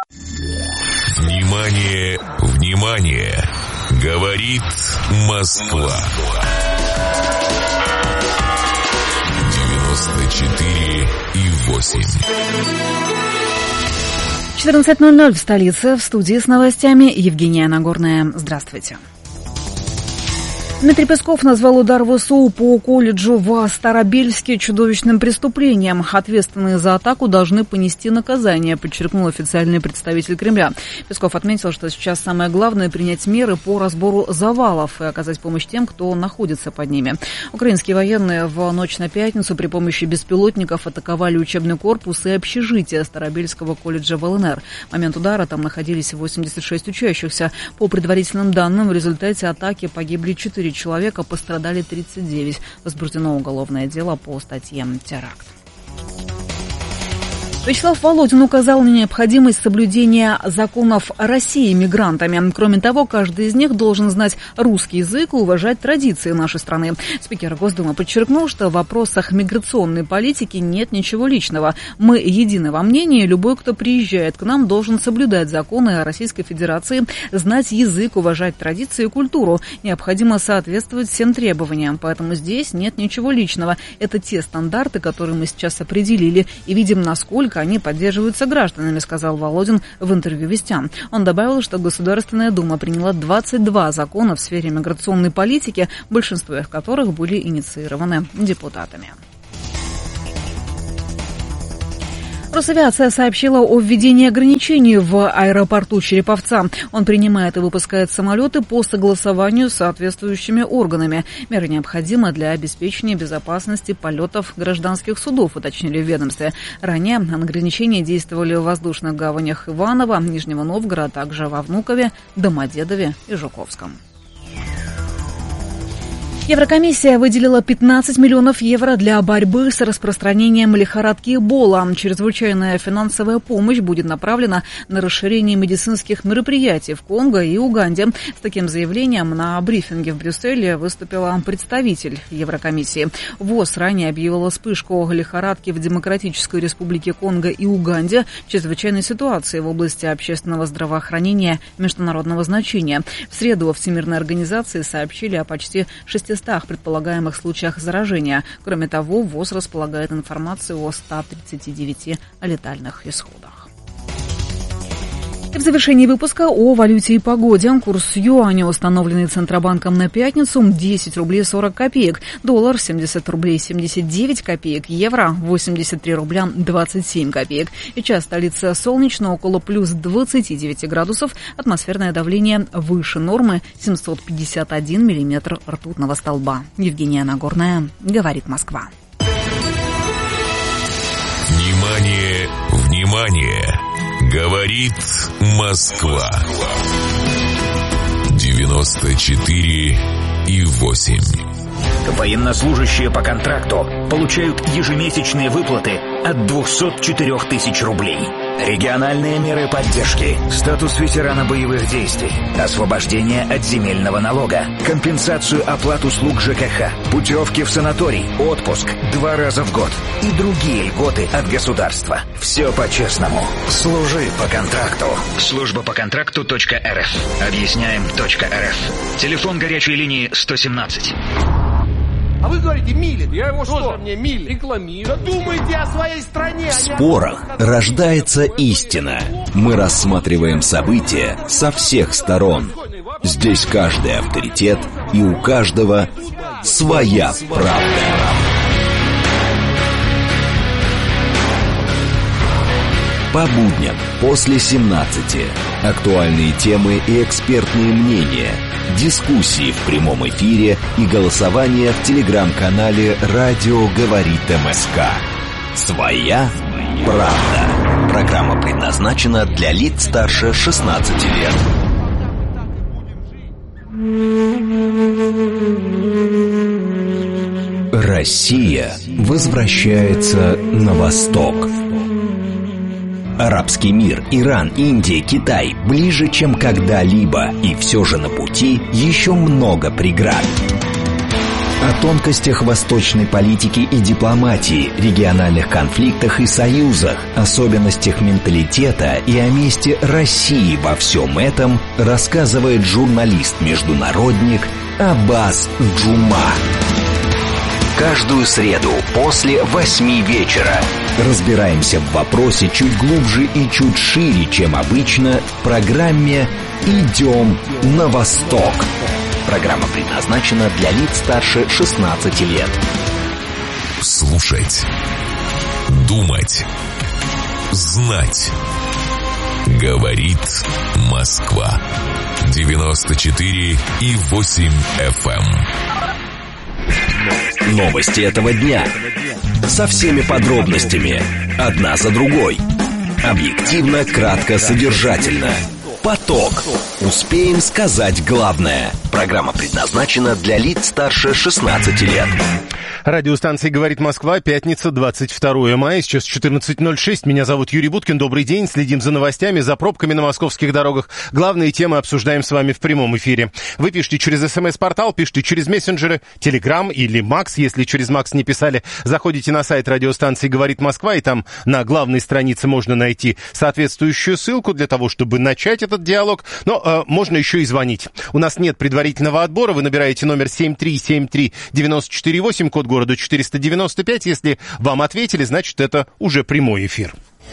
Speaker 3: Внимание, внимание! Говорит Москва. девяносто четыре и восемь.
Speaker 4: четырнадцать ноль ноль в столице. В студии с новостями Евгения Нагорная. Здравствуйте. Дмитрий Песков назвал удар ВСУ по колледжу в Старобельске чудовищным преступлением. Ответственные за атаку должны понести наказание, подчеркнул официальный представитель Кремля. Песков отметил, что сейчас самое главное — принять меры по разбору завалов и оказать помощь тем, кто находится под ними. Украинские военные в ночь на пятницу при помощи беспилотников атаковали учебный корпус и общежитие Старобельского колледжа в ЛНР. В момент удара там находились восемьдесят шесть учащихся. По предварительным данным, в результате атаки погибли четыре человека, пострадали тридцать девять. Возбуждено уголовное дело по статье «Теракт». Вячеслав Володин указал на необходимость соблюдения законов России мигрантами. Кроме того, каждый из них должен знать русский язык и уважать традиции нашей страны. Спикер Госдумы подчеркнул, что в вопросах миграционной политики нет ничего личного. Мы едины во мнении, любой, кто приезжает к нам, должен соблюдать законы Российской Федерации, знать язык, уважать традиции и культуру. Необходимо соответствовать всем требованиям, поэтому здесь нет ничего личного. Это те стандарты, которые мы сейчас определили, и видим, насколько они поддерживаются гражданами, сказал Володин в интервью «Вестям». Он добавил, что Государственная Дума приняла двадцать два закона в сфере миграционной политики, большинство из которых были инициированы депутатами. Росавиация сообщила о введении ограничений в аэропорту Череповца. Он принимает и выпускает самолеты по согласованию с соответствующими органами. Меры необходимы для обеспечения безопасности полетов гражданских судов, уточнили в ведомстве. Ранее ограничения действовали в воздушных гаванях Иваново, Нижнего Новгорода, а также во Внукове, Домодедове и Жуковском. Еврокомиссия выделила пятнадцать миллионов евро для борьбы с распространением лихорадки Эбола. Чрезвычайная финансовая помощь будет направлена на расширение медицинских мероприятий в Конго и Уганде. С таким заявлением на брифинге в Брюсселе выступила представитель Еврокомиссии. ВОЗ ранее объявила вспышку лихорадки в Демократической Республике Конго и Уганде, чрезвычайной ситуации в области общественного здравоохранения международного значения. В среду Всемирной организации сообщили о почти шестистах предполагаемых случаях заражения. Кроме того, ВОЗ располагает информацией о ста тридцати девяти летальных исходах. И в завершении выпуска о валюте и погоде. Курс юаня, установленный Центробанком на пятницу, десять рублей сорок копеек. Доллар семьдесят рублей семьдесят девять копеек. Евро восемьдесят три рубля двадцать семь копеек. И час столица солнечно, около плюс двадцати девяти градусов. Атмосферное давление выше нормы, семьсот пятьдесят один миллиметр ртутного столба. Евгения Нагорная, говорит Москва.
Speaker 3: Внимание, внимание! Говорит Москва. девяносто четыре и восемь.
Speaker 9: Военнослужащие по контракту получают ежемесячные выплаты от двухсот четырёх тысяч рублей. Региональные меры поддержки, статус ветерана боевых действий, освобождение от земельного налога, компенсацию оплат услуг ЖКХ, путевки в санаторий, отпуск два раза в год и другие льготы от государства. Все по-честному. Служи по контракту. Служба по контракту точка эр эф. Объясняем точка эр эф. Телефон горячей линии сто семнадцать.
Speaker 10: А вы говорите, милит. Я его что? Тоже мне милит. Рекламирую. Да думайте о своей стране.
Speaker 7: В спорах рождается истина. Мы рассматриваем события со всех сторон. Здесь каждый авторитет, и у каждого своя правда. По будням после семнадцати. Актуальные темы и экспертные мнения. Дискуссии в прямом эфире и голосование в телеграм-канале «Радио говорит МСК». Своя правда. Программа предназначена для лиц старше шестнадцати лет. Россия возвращается на восток. Арабский мир, Иран, Индия, Китай ближе, чем когда-либо, и все же на пути еще много преград. О тонкостях восточной политики и дипломатии, региональных конфликтах и союзах, особенностях менталитета и о месте России во всем этом рассказывает журналист-международник Аббас Джума. Каждую среду после восьми вечера разбираемся в вопросе чуть глубже и чуть шире, чем обычно, в программе «Идем на восток». Программа предназначена для лиц старше шестнадцати лет.
Speaker 3: Слушать. Думать. Знать. Говорит Москва. девяносто четыре и восемь эф эм.
Speaker 7: Новости этого дня. Со всеми подробностями. Одна за другой. Объективно, кратко, содержательно. Поток. Успеем сказать главное. Программа предназначена для лиц старше шестнадцати лет.
Speaker 11: Радиостанция «Говорит Москва», пятница, двадцать второе мая, сейчас четырнадцать ноль шесть. Меня зовут Юрий Буткин. Добрый день. Следим за новостями, за пробками на московских дорогах. Главные темы обсуждаем с вами в прямом эфире. Вы пишите через смс-портал, пишите через мессенджеры, Телеграм или Макс. Если через Макс не писали, заходите на сайт радиостанции «Говорит Москва», и там на главной странице можно найти соответствующую ссылку для того, чтобы начать этот диалог. Но э, можно еще и звонить. У нас нет предварительного отбора. Вы набираете номер семь три семь три девять четыре восемь, код города четыреста девяносто пять. Если вам ответили, значит, это уже прямой эфир.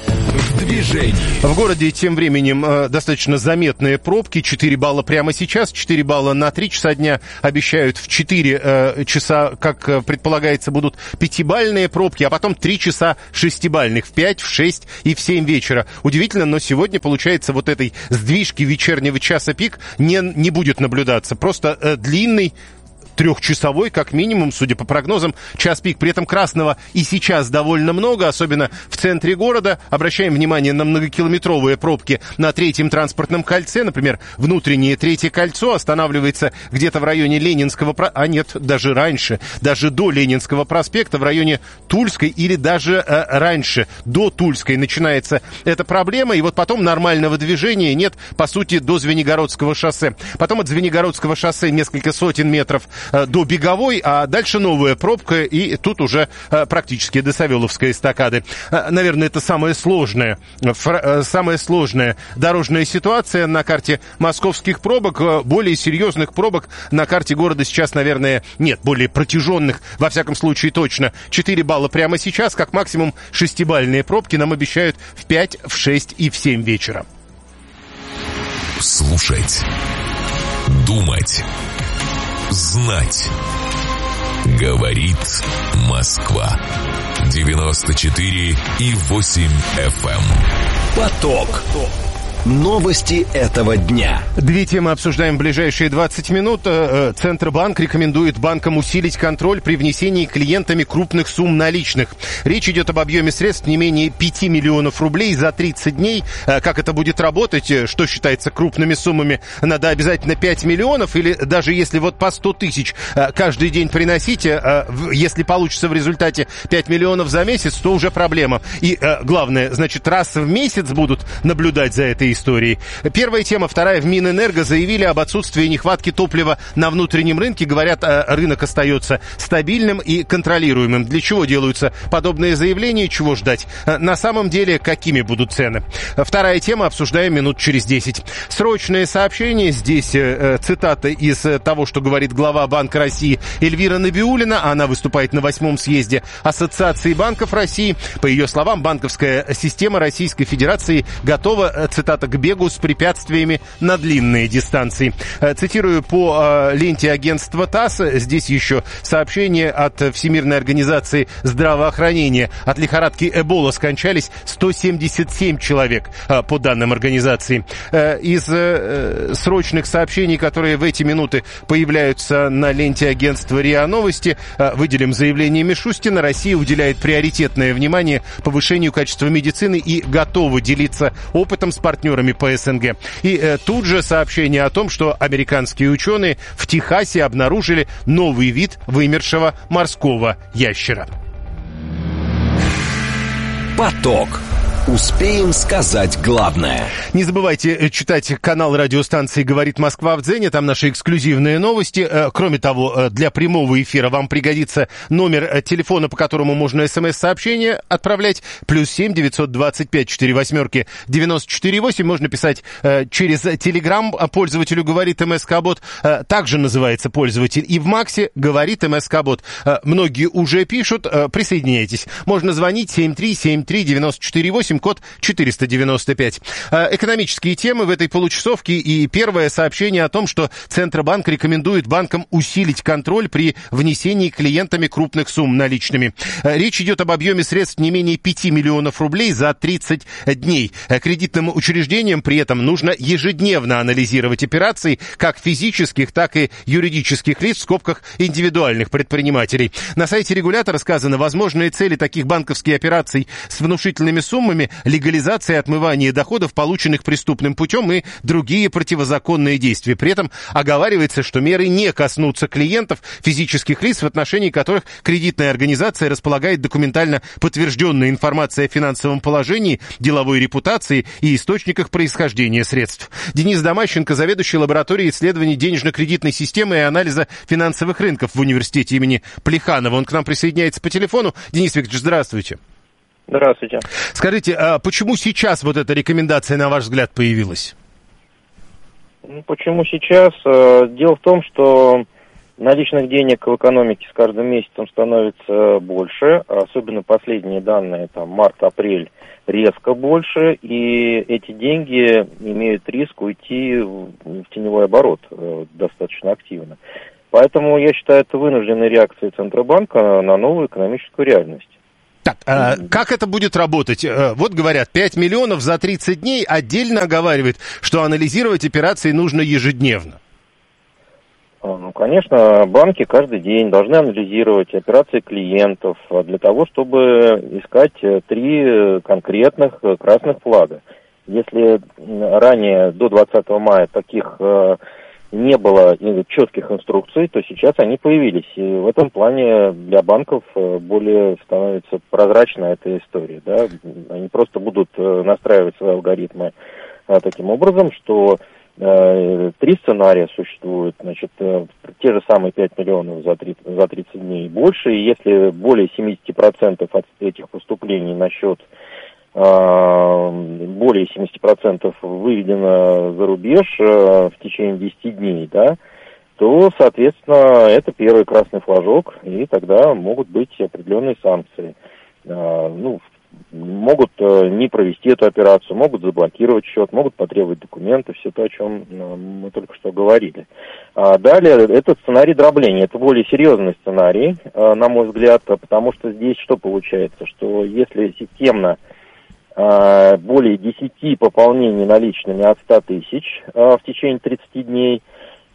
Speaker 3: Движение.
Speaker 11: В городе тем временем э, достаточно заметные пробки. четыре балла прямо сейчас, четыре балла на три часа дня. Обещают в четыре э, часа, как э, предполагается, будут пятибалльные пробки, а потом три часа шестибалльных в пять, в шесть и в семь вечера. Удивительно, но сегодня, получается, вот этой сдвижки вечернего часа пик не, не будет наблюдаться. Просто э, длинный трехчасовой, как минимум, судя по прогнозам, час пик. При этом красного и сейчас довольно много, особенно в центре города. Обращаем внимание на многокилометровые пробки на третьем транспортном кольце. Например, внутреннее третье кольцо останавливается где-то в районе Ленинского, а нет, даже раньше, даже до Ленинского проспекта, в районе Тульской или даже э, раньше, до Тульской начинается эта проблема. И вот потом нормального движения нет, по сути, до Звенигородского шоссе. Потом от Звенигородского шоссе несколько сотен метров до Беговой, а дальше новая пробка, и тут уже практически до Савеловской эстакады. Наверное, это самая сложная, самая сложная дорожная ситуация на карте московских пробок. Более серьезных пробок на карте города сейчас, наверное, нет. Более протяженных, во всяком случае, точно. четыре балла прямо сейчас, как максимум шестибалльные пробки нам обещают в пять, в шесть и в семь вечера.
Speaker 3: Слушать. Думать. Знать. Говорит Москва. девяносто четыре и восемь эф эм.
Speaker 7: Поток. Новости этого дня.
Speaker 11: Две темы обсуждаем в ближайшие двадцать минут. Центробанк рекомендует банкам усилить контроль при внесении клиентами крупных сумм наличных. Речь идет об объеме средств не менее пяти миллионов рублей за тридцать дней. Как это будет работать, что считается крупными суммами? Надо обязательно пять миллионов или даже если вот по сто тысяч каждый день приносите, если получится в результате пять миллионов за месяц, то уже проблема. И главное, значит, раз в месяц будут наблюдать за этой истории. Первая тема. Вторая. В Минэнерго заявили об отсутствии нехватки топлива на внутреннем рынке. Говорят, рынок остается стабильным и контролируемым. Для чего делаются подобные заявления? Чего ждать? На самом деле, какими будут цены? Вторая тема. Обсуждаем минут через десять. Срочное сообщение. Здесь цитата из того, что говорит глава Банка России Эльвира Набиуллина. Она выступает на восьмом съезде Ассоциации банков России. По ее словам, банковская система Российской Федерации готова, цитата, к бегу с препятствиями на длинные дистанции. Цитирую по э, ленте агентства ТАСС. Здесь еще сообщение от Всемирной организации здравоохранения. От лихорадки Эбола скончались сто семьдесят семь человек, э, по данным организации. Э, из э, срочных сообщений, которые в эти минуты появляются на ленте агентства РИА Новости, э, выделим заявление Мишустина. Россия уделяет приоритетное внимание повышению качества медицины и готова делиться опытом с партнерами по СНГ. И э, тут же сообщение о том, что американские ученые в Техасе обнаружили новый вид вымершего морского ящера.
Speaker 7: Поток. Успеем сказать главное.
Speaker 11: Не забывайте читать канал радиостанции «Говорит Москва» в Дзене. Там наши эксклюзивные новости. Кроме того, для прямого эфира вам пригодится номер телефона, по которому можно смс-сообщение отправлять. Плюс семь девятьсот двадцать пять четыре восьмерки девяносто четыре восемь. Можно писать через Телеграм. Пользователю «Говорит МСК-бот». Также называется пользователь. И в Максе «Говорит МСК-бот». Многие уже пишут. Присоединяйтесь. Можно звонить семь три семь три девять четыре восемь. восемь, код четыреста девяносто пять. Экономические темы в этой получасовке. И первое сообщение о том, что Центробанк рекомендует банкам усилить контроль при внесении клиентами крупных сумм наличными. Речь идет об объеме средств не менее пяти миллионов рублей за тридцать дней. Кредитным учреждениям при этом нужно ежедневно анализировать операции как физических, так и юридических лиц, в скобках индивидуальных предпринимателей. На сайте регулятора сказано, возможные цели таких банковских операций с внушительными суммами, легализация и отмывание доходов, полученных преступным путем, и другие противозаконные действия. При этом оговаривается, что меры не коснутся клиентов, физических лиц, в отношении которых кредитная организация располагает документально подтвержденной информацией о финансовом положении, деловой репутации и источниках происхождения средств. Денис Домащенко, заведующий лабораторией исследований денежно-кредитной системы и анализа финансовых рынков в университете имени Плеханова. Он к нам присоединяется по телефону. Денис Викторович, здравствуйте.
Speaker 12: Здравствуйте.
Speaker 11: Скажите, а почему сейчас вот эта рекомендация, на ваш взгляд, появилась?
Speaker 12: Почему сейчас? Дело в том, что наличных денег в экономике с каждым месяцем становится больше, особенно последние данные, там, март-апрель, резко больше, и эти деньги имеют риск уйти в теневой оборот достаточно активно. Поэтому, я считаю, это вынужденная реакция Центробанка на новую экономическую реальность.
Speaker 11: Так, а как это будет работать? Вот говорят, пять миллионов за тридцать дней, отдельно оговаривает, что анализировать операции нужно ежедневно.
Speaker 12: Ну, конечно, банки каждый день должны анализировать операции клиентов для того, чтобы искать три конкретных красных флага. Если ранее, до двадцатого мая, таких не было четких инструкций, то сейчас они появились. И в этом плане для банков более становится прозрачна эта история. Да? Они просто будут настраивать свои алгоритмы таким образом, что три сценария существуют. Значит, те же самые пять миллионов за тридцать дней и больше. И если более семьдесят процентов от этих поступлений на счет более семьдесят процентов выведено за рубеж в течение десяти дней, да, то, соответственно, это первый красный флажок, и тогда могут быть определенные санкции. Ну, могут не провести эту операцию, могут заблокировать счет, могут потребовать документы, все то, о чем мы только что говорили. А далее, это сценарий дробления. Это более серьезный сценарий, на мой взгляд, потому что здесь что получается, что если системно более десяти пополнений наличными от ста тысяч в течение тридцати дней,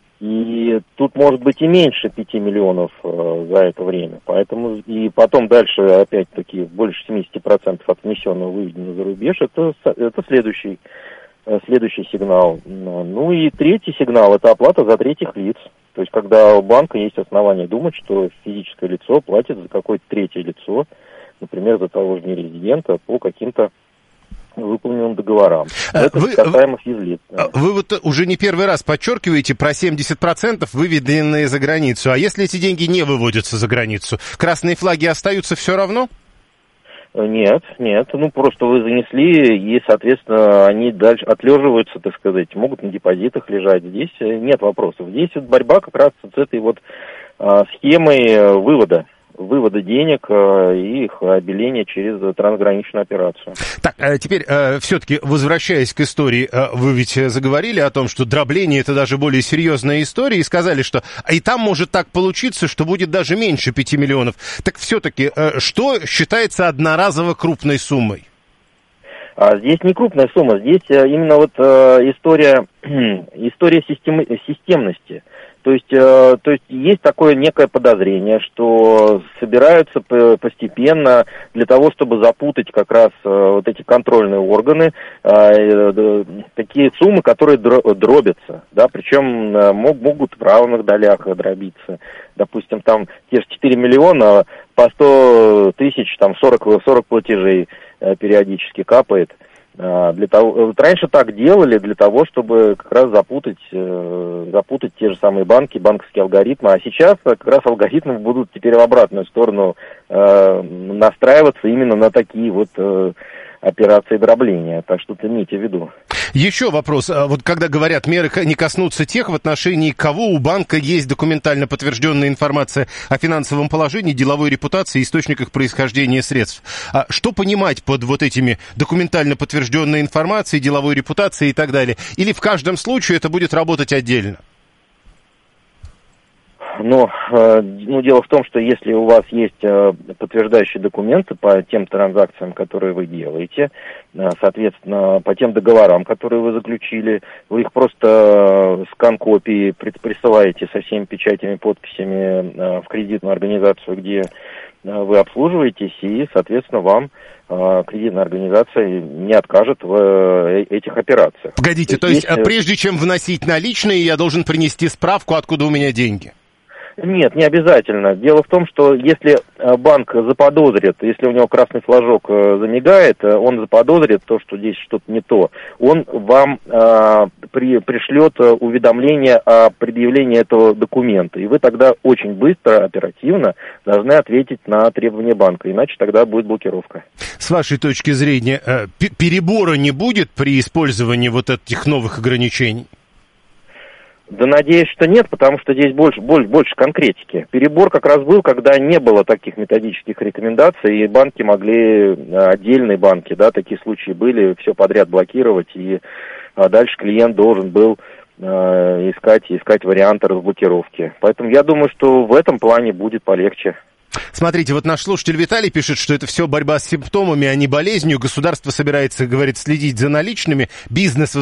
Speaker 12: и тут может быть и меньше пяти миллионов за это время. Поэтому и потом дальше, опять-таки, больше семьдесят процентов от внесенного выведено за рубеж, это, это следующий, следующий сигнал. Ну и третий сигнал – это оплата за третьих лиц. То есть когда у банка есть основания думать, что физическое лицо платит за какое-то третье лицо, например, за того же нерезидента, по каким-то выполненным договорам. Это
Speaker 11: вы,
Speaker 12: касаемо физлиц. Да.
Speaker 11: Вы вот уже не первый раз подчеркиваете про семьдесят процентов выведенные за границу. А если эти деньги не выводятся за границу, красные флаги остаются все равно?
Speaker 12: Нет, нет. Ну, просто вы занесли, и, соответственно, они дальше отлеживаются, так сказать, могут на депозитах лежать. Здесь нет вопросов. Здесь вот борьба как раз с этой вот а, схемой вывода. вывода денег и их обеления через трансграничную операцию.
Speaker 11: Так, теперь все-таки, возвращаясь к истории, вы ведь заговорили о том, что дробление – это даже более серьезная история, и сказали, что и там может так получиться, что будет даже меньше пяти миллионов. Так все-таки, что считается одноразово крупной суммой?
Speaker 12: А здесь не крупная сумма, здесь именно вот история, история систем, системности. То есть, э, то есть есть такое некое подозрение, что собираются постепенно для того, чтобы запутать как раз э, вот эти контрольные органы, э, э, такие суммы, которые дробятся, да, причем э, мог, могут в равных долях дробиться. Допустим, там те же четыре миллиона по сто тысяч, там сорок, сорок платежей э, периодически капает. Для того, вот раньше так делали для того, чтобы как раз запутать, э, запутать те же самые банки, банковские алгоритмы, а сейчас как раз алгоритмы будут теперь в обратную сторону э, настраиваться именно на такие вот э, операции дробления, так что имейте в виду.
Speaker 11: Еще вопрос. Вот когда говорят, меры не коснутся тех, в отношении кого у банка есть документально подтвержденная информация о финансовом положении, деловой репутации и источниках происхождения средств. А что понимать под вот этими документально подтвержденной информацией, деловой репутацией и так далее? Или в каждом случае это будет работать отдельно?
Speaker 12: Но э, ну, дело в том, что если у вас есть э, подтверждающие документы по тем транзакциям, которые вы делаете, э, соответственно, по тем договорам, которые вы заключили, вы их просто э, скан-копии присылаете со всеми печатями, подписями э, в кредитную организацию, где э, вы обслуживаетесь, и, соответственно, вам э, кредитная организация не откажет в э, этих операциях.
Speaker 11: Погодите, то есть, то есть прежде чем вносить наличные, я должен принести справку, откуда у меня деньги?
Speaker 12: Нет, не обязательно. Дело в том, что если банк заподозрит, если у него красный флажок замигает, он заподозрит то, что здесь что-то не то, он вам э, при, пришлет уведомление о предъявлении этого документа. И вы тогда очень быстро, оперативно должны ответить на требования банка, иначе тогда будет блокировка.
Speaker 11: С вашей точки зрения, перебора не будет при использовании вот этих новых ограничений?
Speaker 12: Да, надеюсь, что нет, потому что здесь больше, больше, больше конкретики. Перебор как раз был, когда не было таких методических рекомендаций, и банки могли, отдельные банки, да, такие случаи были, все подряд блокировать, и а дальше клиент должен был э, искать, искать варианты разблокировки. Поэтому я думаю, что в этом плане будет полегче.
Speaker 11: Смотрите, вот наш слушатель Виталий пишет, что это все борьба с симптомами, а не болезнью. Государство собирается, говорит, следить за наличными, бизнес